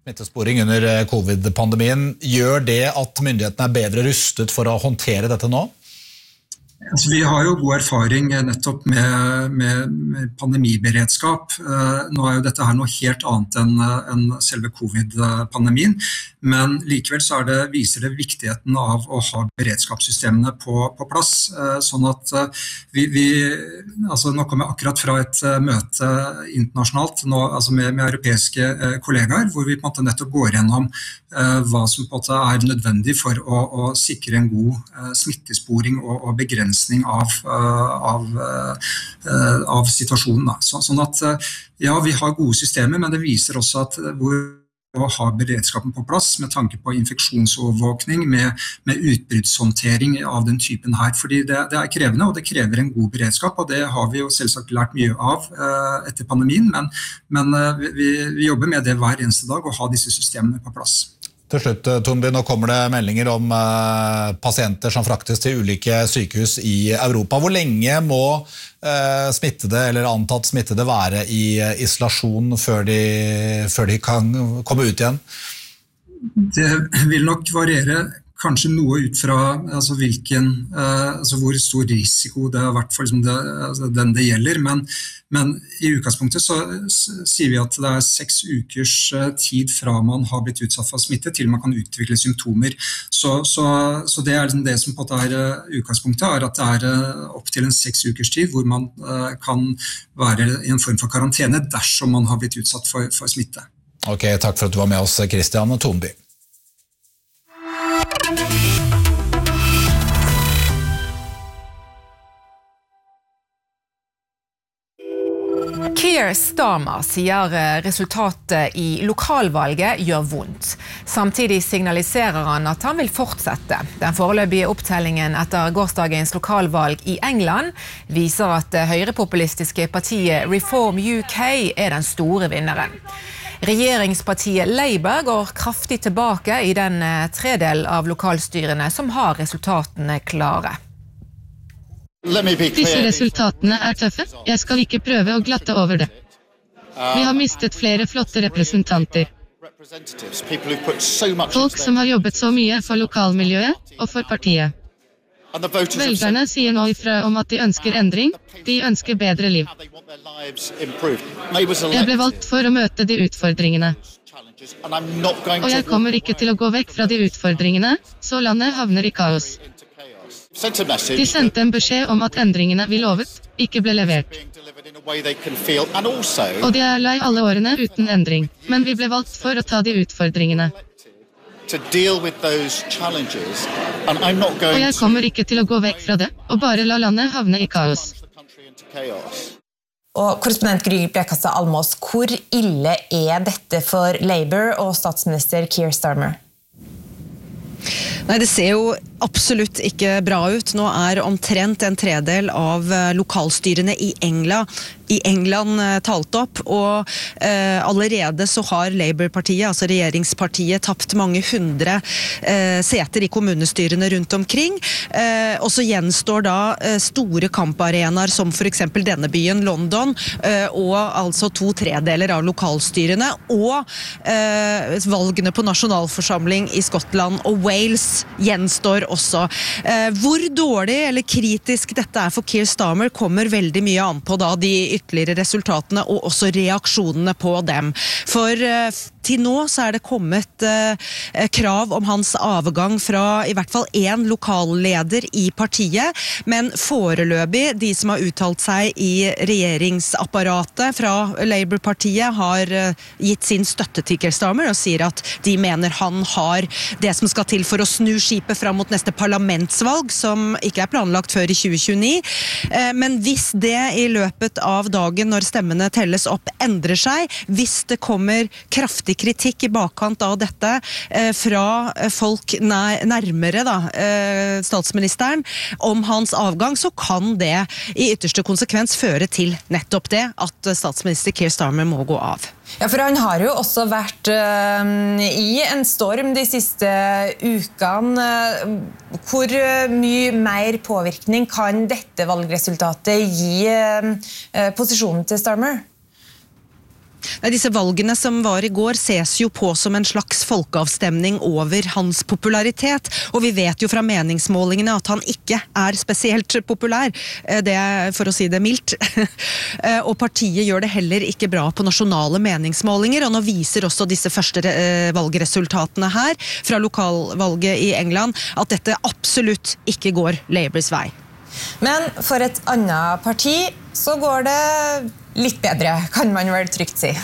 Smittesporing under covid-pandemien, gjør det at myndighetene er bedre rustet for å håndtere dette nå? Altså, vi har jo god erfaring nettopp med, med, med pandemiberedskap. Nå er jo dette her noe helt annet enn, enn selve covid-pandemien, men likevel så er det, viser det viktigheten av å ha beredskapssystemene på, på plass, sånn at vi, vi altså nå kommer jeg akkurat fra et møte internasjonalt nå, altså med, med europeiske kollegaer, hvor vi på en måte nettopp går gjennom hva som på en måte er nødvendig for å, å sikre en god smittesporing og, og begrensning av, av, av situasjonen. Da. Så, sånn at ja, vi har gode systemer, men det viser også at hvor å ha beredskapen på plass med tanke på infeksjonsovervåkning, med, med utbruddshåndtering av den typen her, fordi det, det er krevende, og det krever en god beredskap, og det har vi jo selvsagt lært mye av uh, etter pandemien, men, men uh, vi, vi jobber med det hver eneste dag, å ha disse systemene på plass. Til slutt, Tonby, nå kommer det meldinger om uh, pasienter som fraktes til ulike sykehus i Europa. Hvor lenge må uh, smittede eller antatt smittede være i uh, isolasjon før de, før de kan komme ut igjen? Det vil nok variere kanskje noe ut fra altså hvilken, uh, altså hvor stor risiko det har vært for liksom det, altså den det gjelder, men, men i utgangspunktet så sier vi at det er seks ukers tid fra man har blitt utsatt for smitte til man kan utvikle symptomer. Så, så, så det er liksom det som på en måte er utgangspunktet, er at det er opp til en seks ukers tid hvor man uh, kan være i en form for karantene dersom man har blitt utsatt for, for smitte. Ok, takk for at du var med oss, Christian Tonby. Keir Starmer sier resultatet i lokalvalget gjør vondt. Samtidig signaliserer han at han vil fortsette. Den foreløpige opptellingen etter gårsdagens lokalvalg i England viser at det høyrepopulistiske partiet Reform U K er den store vinneren. Regjeringspartiet Labour går kraftig tilbake i den tredel av lokalstyrene som har resultatene klare. Disse resultatene er tøffe. Jeg skal ikke prøve å glatte over det. Vi har mistet flere flotte representanter. Folk som har jobbet så mye for lokalmiljøet og for partiet. Velgerne sier nå ifra om at de ønsker endring, de ønsker bedre liv. Jeg ble valgt for å møte de utfordringene. Og jeg kommer ikke til å gå vekk fra de utfordringene, så landet havner i kaos. De sendte en beskjed om at endringene vi lovet, ikke ble levert. Og de er lei alle årene uten endring, men vi ble valgt for å ta de utfordringene. Og jeg kommer ikke til å gå vekk fra det, og bare la landet havne i kaos. Og korrespondent Gry Blekastad Almås, hvor ille er dette for Labour og statsminister Keir Starmer? Nei, det ser jo absolutt ikke bra ut. Nå er omtrent en tredel av lokalstyrene i England, i England talt opp, og eh, allerede så har Labour-partiet, altså regjeringspartiet, tapt mange hundre eh, seter i kommunestyrene rundt omkring. Eh, og så gjenstår da eh, store kamparenaer som for eksempel denne byen, London, eh, og altså to tredeler av lokalstyrene, og eh, valgene på nasjonalforsamling i Skottland og Wales gjenstår også. Eh, hvor dårlig eller kritisk dette er for Keir Starmer kommer veldig mye an på da de ytterligere resultatene og også reaksjonene på dem. For eh, til nå så er det kommet eh, krav om hans avgang fra i hvert fall en lokalleder i partiet, men foreløpig de som har uttalt seg i regjeringsapparatet fra Labour-partiet har eh, gitt sin støtte til Keir Starmer og sier at de mener han har det som skal til for å snu skipet fram mot neste parlamentsvalg, som ikke er planlagt før i tjue tjueni. Eh, men hvis det i løpet av dagen når stemmene telles opp endrer seg, hvis det kommer kraftig kritikk i bakkant av dette eh, fra folk nær, nærmere da, eh, statsministeren om hans avgang, så kan det i ytterste konsekvens føre til nettopp det at statsminister Keir Starmer må gå av. Ja, for han har jo også vært uh, i en storm de siste ukene. Hvor mye mer påvirkning kan dette valgresultatet gi uh, posisjonen til Starmer? Nei, disse valgene som var i går ses jo på som en slags folkeavstemning over hans popularitet, og vi vet jo fra meningsmålingene at han ikke er spesielt populær, det er for å si det mildt. Og partiet gjør det heller ikke bra på nasjonale meningsmålinger, og nå viser også disse første valgresultatene her fra lokalvalget i England at dette absolutt ikke går Labours vei. Men for et annet parti så går det litt bedre, kan man vel trygt si.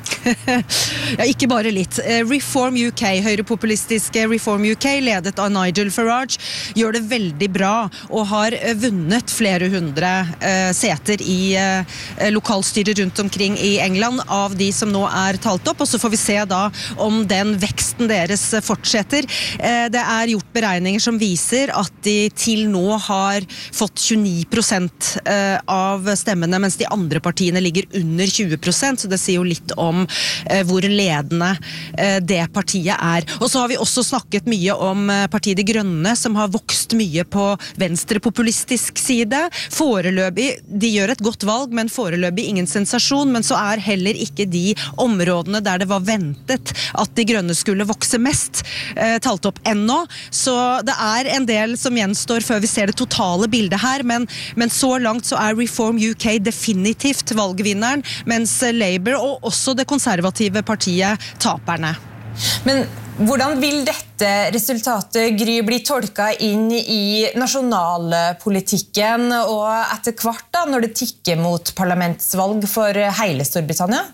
Ja, ikke bare litt. Reform U K, høyrepopulistiske Reform U K, ledet av Nigel Farage, gjør det veldig bra og har vunnet flere hundre eh, seter i eh, lokalstyret rundt omkring i England av de som nå er talt opp, og så får vi se da om den veksten deres fortsetter. Eh, det er gjort beregninger som viser at de til nå har fått tjueni prosent eh, av stemmene, mens de andre partiene ligger under tjue prosent, så det sier jo litt om hvor ledende det partiet er. Og så har vi også snakket mye om partiet De Grønne, som har vokst mye på venstrepopulistisk side. Foreløpig, de gjør et godt valg, men foreløpig ingen sensasjon, men så er heller ikke de områdene der det var ventet at De Grønne skulle vokse mest, talt opp ennå. Så det er en del som gjenstår før vi ser det totale bildet her, men, men så langt så er Reform U K definitivt valgvinneren, mens Labour og også det konservative partiet taperne. Men hvordan vil dette resultatet, Gry, bli tolket inn i nasjonalpolitikken og etter hvert da, når det tikker mot parlamentsvalg for hele Storbritannia?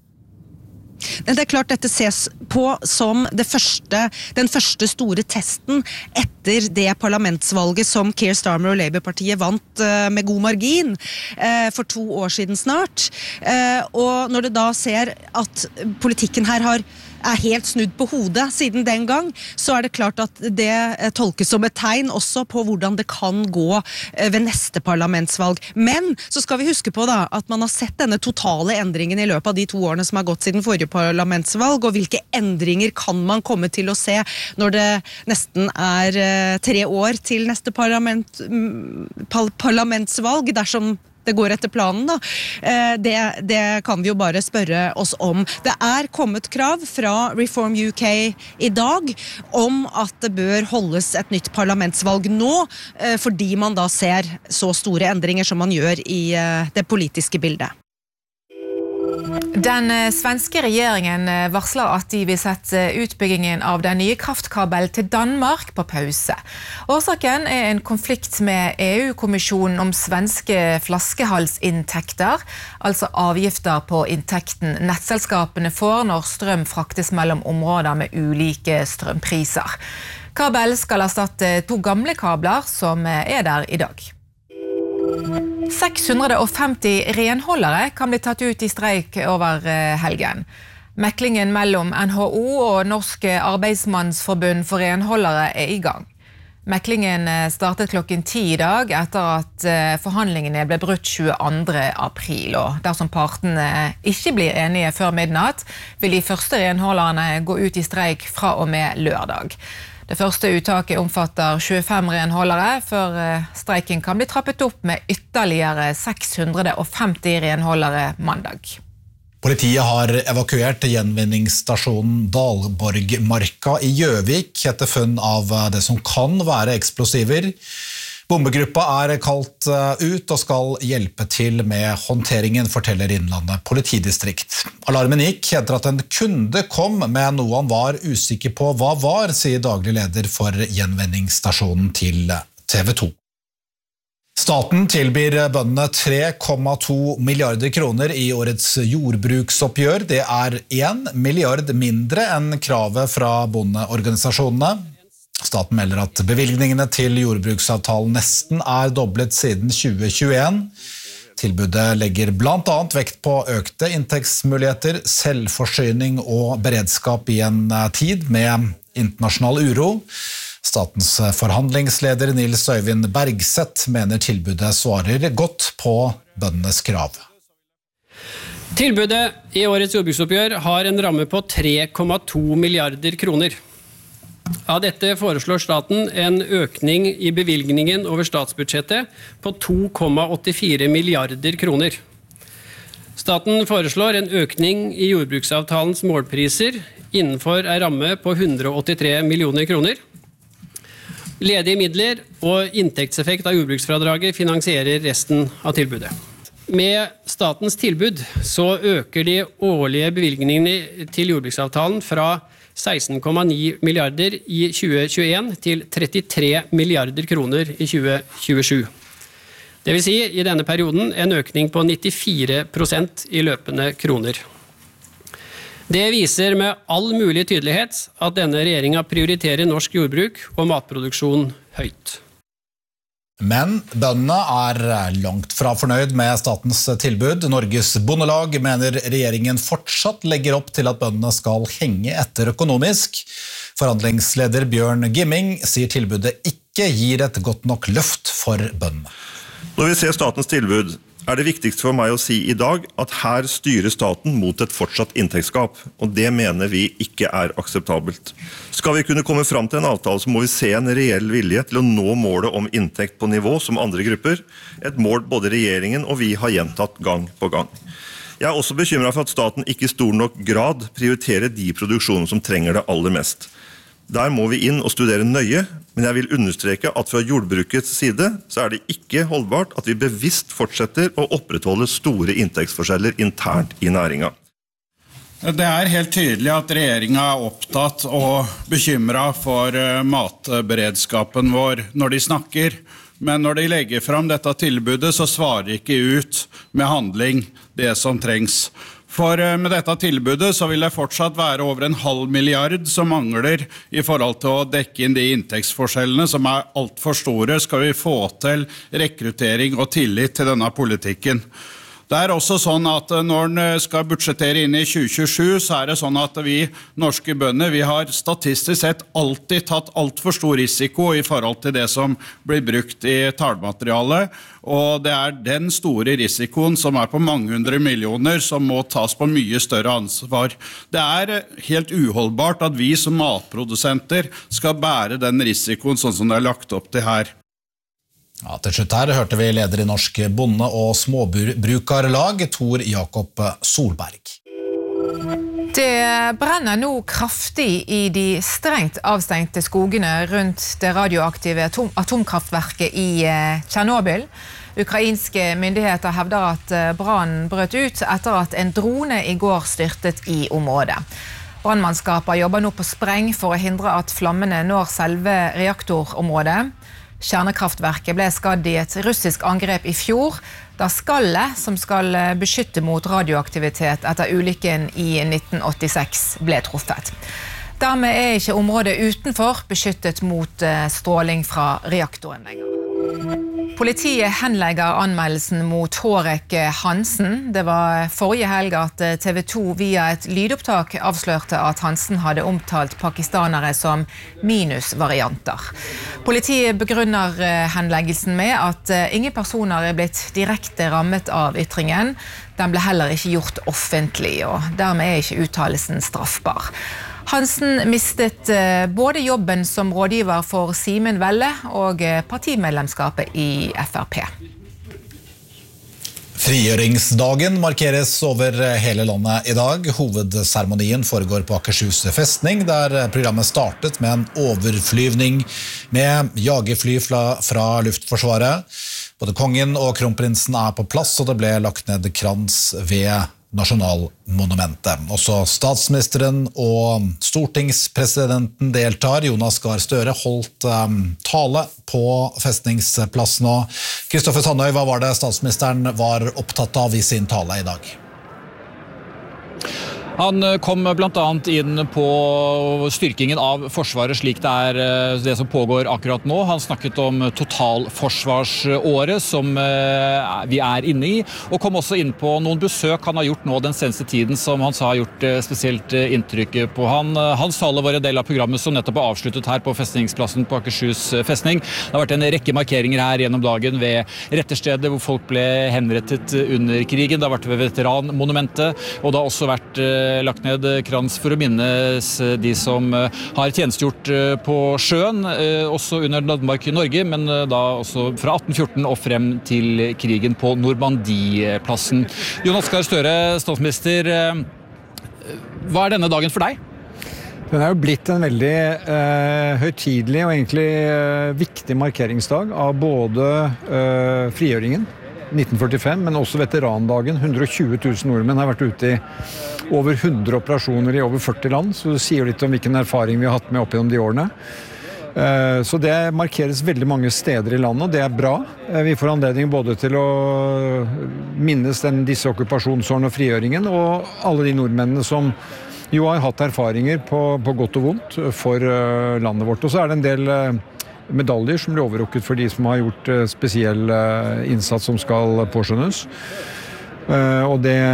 Det er klart dette ses på som det første, den første store testen etter det parlamentsvalget som Keir Starmer og Labour-partiet vant med god margin for to år siden snart. Og når det da ser at politikken her har er helt snudd på hodet siden den gang, så er det klart at det tolkes som et tegn også på hvordan det kan gå ved neste parlamentsvalg. Men så skal vi huske på da, at man har sett denne totale endringen i løpet av de to årene som har gått siden forrige parlamentsvalg, og hvilke endringer kan man komme til å se når det nesten er tre år til neste parlament, parlamentsvalg, dersom det går etter planen da. Det, det kan vi jo bare spørre oss om. Det er kommet krav fra Reform U K i dag om at det bør holdes et nytt parlamentsvalg nå, fordi man da ser så store endringer som man gjør i det politiske bildet. Den svenske regjeringen varsler at de vil sette utbyggingen av den nye kraftkabel til Danmark på pause. Årsaken er en konflikt med E U-kommisjonen om svenske flaskehalsinntekter, altså avgifter på inntekten nettselskapene får når strøm fraktes mellom områder med ulike strømpriser. Kabel skal erstatte to gamle kabler som er der i dag. seks hundre og femti renholdere kan bli tatt ut i streik over helgen. Meklingen mellom N H O og Norsk Arbeidsmannsforbund for renholdere er i gang. Meklingen startet klokken ti i dag etter at forhandlingene ble brutt tjueandre april. Og dersom partene ikke blir enige før midnatt, vil de første renholderne gå ut i streik fra og med lørdag. Det første uttaket omfatter tjuefem renholdere, før streiken kan bli trappet opp med ytterligere seks hundre og femti renholdere mandag. Politiet har evakuert gjenvinningsstasjonen Dalborgmarka i Gjøvik etter funn av det som kan være eksplosiver. Bombegruppa er kalt ut og skal hjelpe til med håndteringen, forteller Innlandet politidistrikt. Alarmen gikk etter at en kunde kom med noe han var usikker på hva var, sier daglig leder for gjenvinningsstasjonen til T V to. Staten tilbyr bøndene tre komma to milliarder kroner i årets jordbruksoppgjør. Det er en milliard mindre enn kravet fra bondeorganisasjonene. Staten melder at bevilgningene til jordbruksavtalen nesten er doblet siden tjue tjueen. Tilbudet legger blant annet vekt på økte inntektsmuligheter, selvforsyning og beredskap i en tid med internasjonal uro. Statens forhandlingsleder Nils Øyvind Bergseth mener tilbudet svarer godt på bøndenes krav. Tilbudet i årets jordbruksoppgjør har en ramme på tre komma to milliarder kroner. Av dette foreslår staten en økning i bevilgningen over statsbudsjettet på to komma åttifire milliarder kroner. Staten foreslår en økning i jordbruksavtalens målpriser innenfor en ramme på hundre og åttitre millioner kroner. Ledige midler og inntektseffekt av jordbruksfradraget finansierer resten av tilbudet. Med statens tilbud så øker de årlige bevilgningene til jordbruksavtalen fra seksten komma ni milliarder i tjue tjueen til trettitre milliarder kroner i tjue tjuesju. Det vil si i denne perioden en økning på nittifire prosent i løpende kroner. Det viser med all mulig tydelighet at denne regjeringen prioriterer norsk jordbruk og matproduksjon høyt. Men bøndene er langt fra fornøyd med statens tilbud. Norges Bondelag mener regjeringen fortsatt legger opp til at bøndene skal henge etter økonomisk. Forhandlingsleder Bjørn Gimming sier tilbudet ikke gir et godt nok løft for bøndene. Når vi ser statens tilbud, er det viktigste for meg å si i dag at her styrer staten mot et fortsatt inntektsgap, og det mener vi ikke er akseptabelt. Skal vi kunne komme fram til en avtale, så må vi se en reell vilje til å nå målet om inntekt på nivå som andre grupper, et mål både regjeringen og vi har gjentatt gang på gang. Jeg er også bekymret for at staten ikke i stor nok grad prioriterer de produksjoner som trenger det aller mest. Der må vi inn og studere nøye, men jeg vil understreke at fra jordbrukets side så er det ikke holdbart at vi bevisst fortsetter å opprettholde store inntektsforskjeller internt i næringen. Det er helt tydelig at regjeringen er opptatt og bekymret for matberedskapen vår når de snakker, men når de legger fram dette tilbudet så svarer de ikke ut med handling det som trengs. For med dette tilbudet så vil det fortsatt være over en halv milliard som mangler i forhold til å dekke inn de inntektsforskjellene som er alt for store, skal vi få til rekruttering og tillit til denne politikken. Det er også sånn at når en skal budsjettere inn i tjue tjuesju, så er det sånn at vi norske bønder, vi har statistisk sett alltid tatt alt for stor risiko i forhold til det som blir brukt i tallmaterialet, og det er den store risikoen som er på mange hundre millioner som må tas på mye større ansvar. Det er helt uholdbart at vi som matprodusenter skal bære den risikoen sånn som det er lagt opp til her. Ja, til slutt her hørte vi leder i Norsk Bonde- og Småbrukarlag, Tor Jakob Solberg. Det brenner nå kraftig i de strengt avstengte skogene rundt det radioaktive atom atomkraftverket i Tjernobyl. Ukrainske myndigheter hevder at brannen brøt ut etter at en drone i går styrtet i området. Brannmannskaper jobber nå på spreng for å hindre at flammene når selve reaktorområdet. Kjernekraftverket ble skadd i et russisk angrep i fjor, da skallet som skal beskytte mot radioaktivitet etter ulykken i nitten åttiseks ble truffet. Dermed er ikke området utenfor beskyttet mot stråling fra reaktoren lenger. Politiet henlegger anmeldelsen mot Hårek Hansen. Det var forrige helg at T V to via et lydopptak avslørte at Hansen hadde omtalt pakistanere som minusvarianter. Politiet begrunner henleggelsen med at ingen personer er blitt direkte rammet av ytringen. Den ble heller ikke gjort offentlig, og dermed er ikke uttalelsen straffbar. Hansen mistet både jobben som rådgiver for Simen Velle og partimedlemskapet i F R P. Frigjøringsdagen markeres over hele landet i dag. Hovedseremonien foregår på Akershus festning, der programmet startet med en overflyvning med jagerfly fra, fra Luftforsvaret. Både kongen og kronprinsen er på plass, og det ble lagt ned krans ved Nasjonalmonumentet. Også statsministeren og stortingspresidenten deltar. Jonas Gahr Støre holdt um, tale på festningsplassen. Og Kristoffer Sandøy, hva var det statsministeren var opptatt av i sin tale i dag? Han kom blant annet inn på styrkingen av Forsvaret slik det er det som pågår akkurat nå. Han snakket om totalforsvarsåret som vi er inne i, og kom også inn på noen besøk han har gjort nå den seneste tiden som han sa har gjort spesielt inntrykk på han. Hans tale var en del av programmet som nettopp er avsluttet her på festningsplassen på Akershus festning. Det har vært en rekke markeringer her gjennom dagen ved retterstedet hvor folk ble henrettet under krigen. Det har vært ved veteranmonumentet, og det har også vært lagt ned krans for å minnes de som har tjenestegjort på sjøen, også under Danmark-Norge, men da også fra atten fjorten og frem til krigen på Normandie-plassen. Jonas Gahr Støre, statsminister, hva er denne dagen for deg? Den er jo blitt en veldig eh, høytidelig og egentlig eh, viktig markeringsdag av både eh, frigjøringen nitten førtifem, men også veterandagen. hundre og tjue tusen nordmenn har vært ute i over hundre operasjoner i over førti land, så det sier litt om hvilken erfaring vi har hatt med opp gjennom de årene. Eh, så det markeres veldig mange steder i landet, og det er bra. Eh, vi får anledning både til å minnes den, disse okkupasjonsårene og frigjøringen, og alle de nordmennene som jo har hatt erfaringer på, på godt og vondt for uh, landet vårt. Og så er det en del uh, medaljer som blir overrukket for de som har gjort uh, spesiell uh, innsats som skal påskjønnes. Uh, og det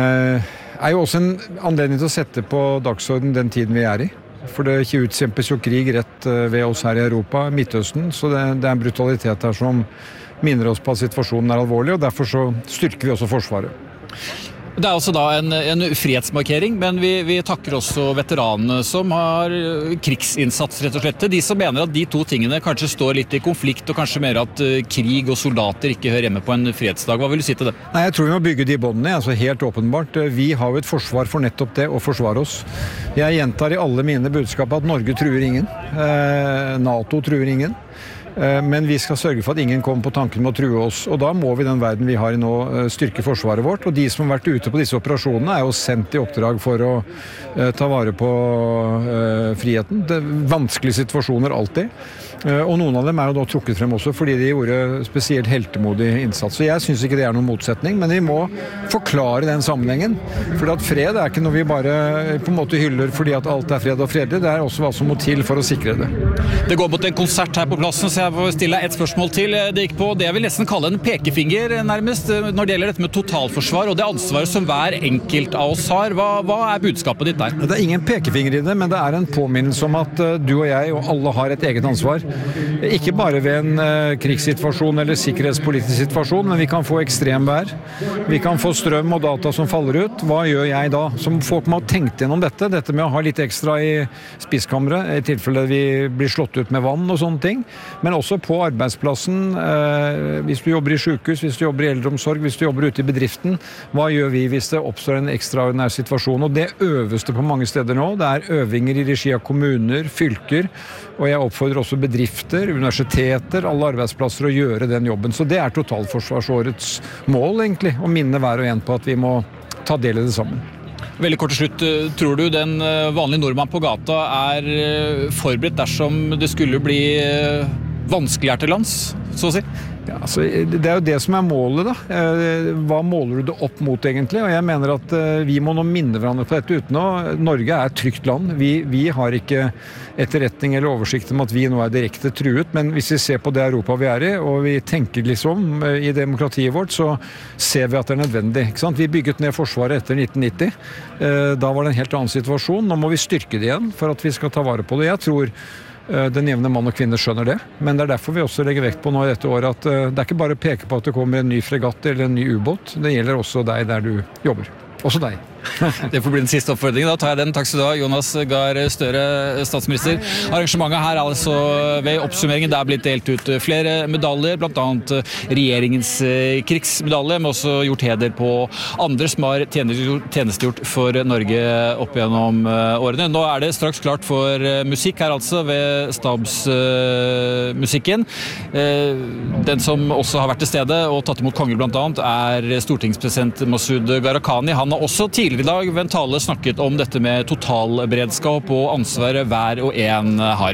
er jo også en anledning til å sette på dagsorden den tiden vi er i. For det utkjempes jo krig rett uh, ved oss her i Europa, Midtøsten, så det, det er en brutalitet her som minner oss på at situasjonen er alvorlig, og derfor så styrker vi også Forsvaret. Det er altså da en, en frihetsmarkering, men vi, vi takker også veteranene som har krigsinnsats, rett og slett. De som mener at de to tingene kanskje står litt i konflikt, og kanskje mer at krig og soldater ikke hører hjemme på en fredsdag. Hva vil du si til det? Nei, jeg tror vi må bygge de båndene, altså helt åpenbart. Vi har jo et forsvar for nettopp det, å forsvare oss. Jeg gjentar i alle mine budskap at Norge truer ingen. Eh, NATO truer ingen. Men vi skal sørge for at ingen kommer på tanken med å true oss, og da må vi den verden vi har i nå styrke forsvaret vårt, og de som har vært ute på disse operasjonene er jo sendt i oppdrag for å uh, ta vare på uh, friheten. Det er vanskelige situasjoner alltid, uh, og noen av dem er jo da trukket frem også fordi de gjorde spesielt heltemodig innsats. Så jeg synes ikke det er noen motsetning, men vi må forklare den sammenhengen, for at fred er ikke noe vi bare på en måte hyller fordi at alt er fred og fredelig, det er også hva som må til for å sikre det. Det går mot en konsert her på plassen, så jeg får stille et spørsmål til. Det gikk på det jeg vil nesten kalle en pekefinger nærmest, når det gjelder dette med totalforsvar og det ansvaret som hver enkelt av oss har. Hva, hva er budskapet ditt der? Det er ingen pekefinger i det, men det er en påminnelse om at du og jeg og alle har et eget ansvar. Ikke bare ved en uh, krigssituasjon eller sikkerhetspolitisk situasjon, men vi kan få ekstremvær. Vi kan få strøm og data som faller ut. Hva gjør jeg da? Som folk må ha tenkt gjennom dette, dette med å ha litt ekstra i spiskammeret, i tilfelle vi blir slått ut med vann og sånne ting. Men også på arbeidsplassen, eh, hvis du jobber i sykehus, hvis du jobber i eldreomsorg, hvis du jobber ute i bedriften, hva gjør vi hvis det oppstår en ekstraordinær situasjon? Og det øveste på mange steder nå, det er øvinger i regi av kommuner, fylker, og jeg oppfordrer også bedrifter, universiteter, alle arbeidsplasser å gjøre den jobben. Så det er totalforsvarsårets mål egentlig, å minne hver og en på at vi må ta del i det sammen. Veldig kort til slutt, tror du den vanlige nordmann på gata er forberedt dersom det skulle bli vanskeligere til lands, så å si? Ja, altså, det er jo det som er målet da. Hva måler du det opp mot egentlig? Og jeg mener at vi må nå minne hverandre på dette uten å... Norge er et trygt land. Vi, vi har ikke etterretning eller oversikt om at vi nå er direkte truet, men hvis vi ser på det Europa vi er i, og vi tenker liksom i demokratiet vårt, så ser vi at det er nødvendig. Ikke sant? Vi bygget ned forsvaret etter nitten nitti. Da var det en helt annen situasjon. Nå må vi styrke det igjen for at vi skal ta vare på det. Jeg tror den jevne mann og kvinne skjønner det, men det er derfor vi også legger vekt på nå i dette året at det er ikke bare å peke på at det kommer en ny fregatt eller en ny ubåt, det gjelder også deg der du jobber. Også deg. Det får bli den siste oppfordringen. Da tar jeg den. Takk skal du ha, Jonas Gahr Støre, statsminister. Arrangementet her er altså ved oppsummeringen. Det er blitt delt ut flere medaljer, blant annet regjeringens krigsmedalje, men også gjort heder på andre som har tjenestegjort for Norge opp gjennom årene. Nå er det straks klart for musikk her altså ved stabsmusikken. Den som også har vært til stede og tatt imot konger blant annet er stortingspresident Masud Gharahkhani. Han har også tidligere i dag ved en tale snakket om dette med totalberedskap og ansvaret hver og en har.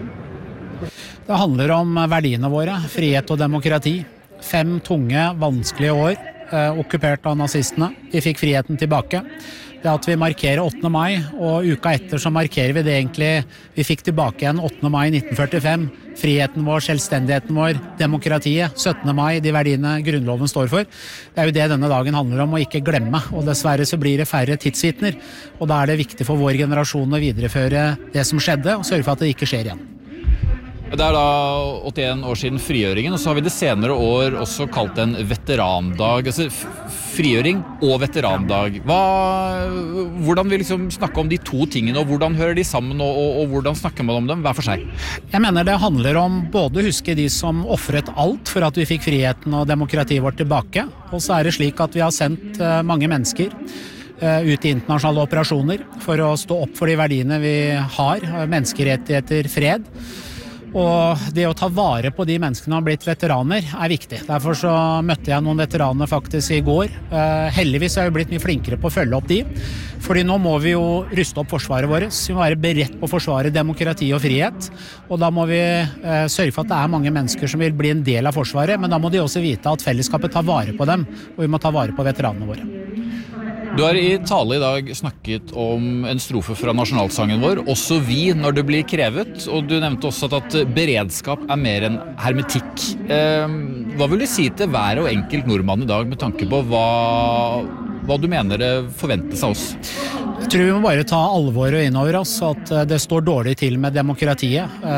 Det handler om verdiene våre, frihet og demokrati. Fem tunge, vanskelige år, eh, okkupert av nazistene. Vi fikk friheten tilbake. Det at vi markerer åttende mai, og uka etter så markerer vi det egentlig vi fikk tilbake igjen åttende mai nitten førtifem. Friheten vår, selvstendigheten vår, demokratiet, syttende mai, de verdiene grunnloven står for. Det er jo det denne dagen handler om, å ikke glemme, og dessverre så blir det færre tidsvitner. Og da er det viktig for vår generasjon å videreføre det som skjedde, og sørge for at det ikke skjer igjen. Det er da åttien år siden frigjøringen, og så har vi det senere år også kalt en veterandag. Altså frigjøring og veterandag. Hva, hvordan vil liksom snakke om de to tingene, og hvordan hører de sammen, og, og, og hvordan snakker man om dem hver for seg? Jeg mener det handler om både å huske de som offret alt for at vi fikk friheten og demokratiet vårt tilbake, og så er det slik at vi har sendt mange mennesker ut i internasjonale operasjoner for å stå opp for de verdiene vi har, menneskerettigheter, fred. Og det å ta vare på de menneskene som har blitt veteraner er viktig. Derfor så møtte jeg noen veteraner faktisk i går. Eh, heldigvis er vi blitt mye flinkere på å følge opp de. Fordi nå må vi jo ruste opp forsvaret vårt. Vi må være beredt på å forsvare demokrati og frihet. Og da må vi eh, sørge for at det er mange mennesker som vil bli en del av forsvaret. Men da må de også vite at fellesskapet tar vare på dem. Og vi må ta vare på veteranene våre. Du har i tale i dag snakket om en strofe fra nasjonalsangen vår, også vi når det blir krevet, og du nevnte også at beredskap er mer enn hermetikk. Hva vil du si til hver og enkelt nordmann i dag med tanke på hva, hva du mener det forventes av oss? Jeg tror vi må bare ta alvoret inn over oss, at det står dårlig til med demokratiet.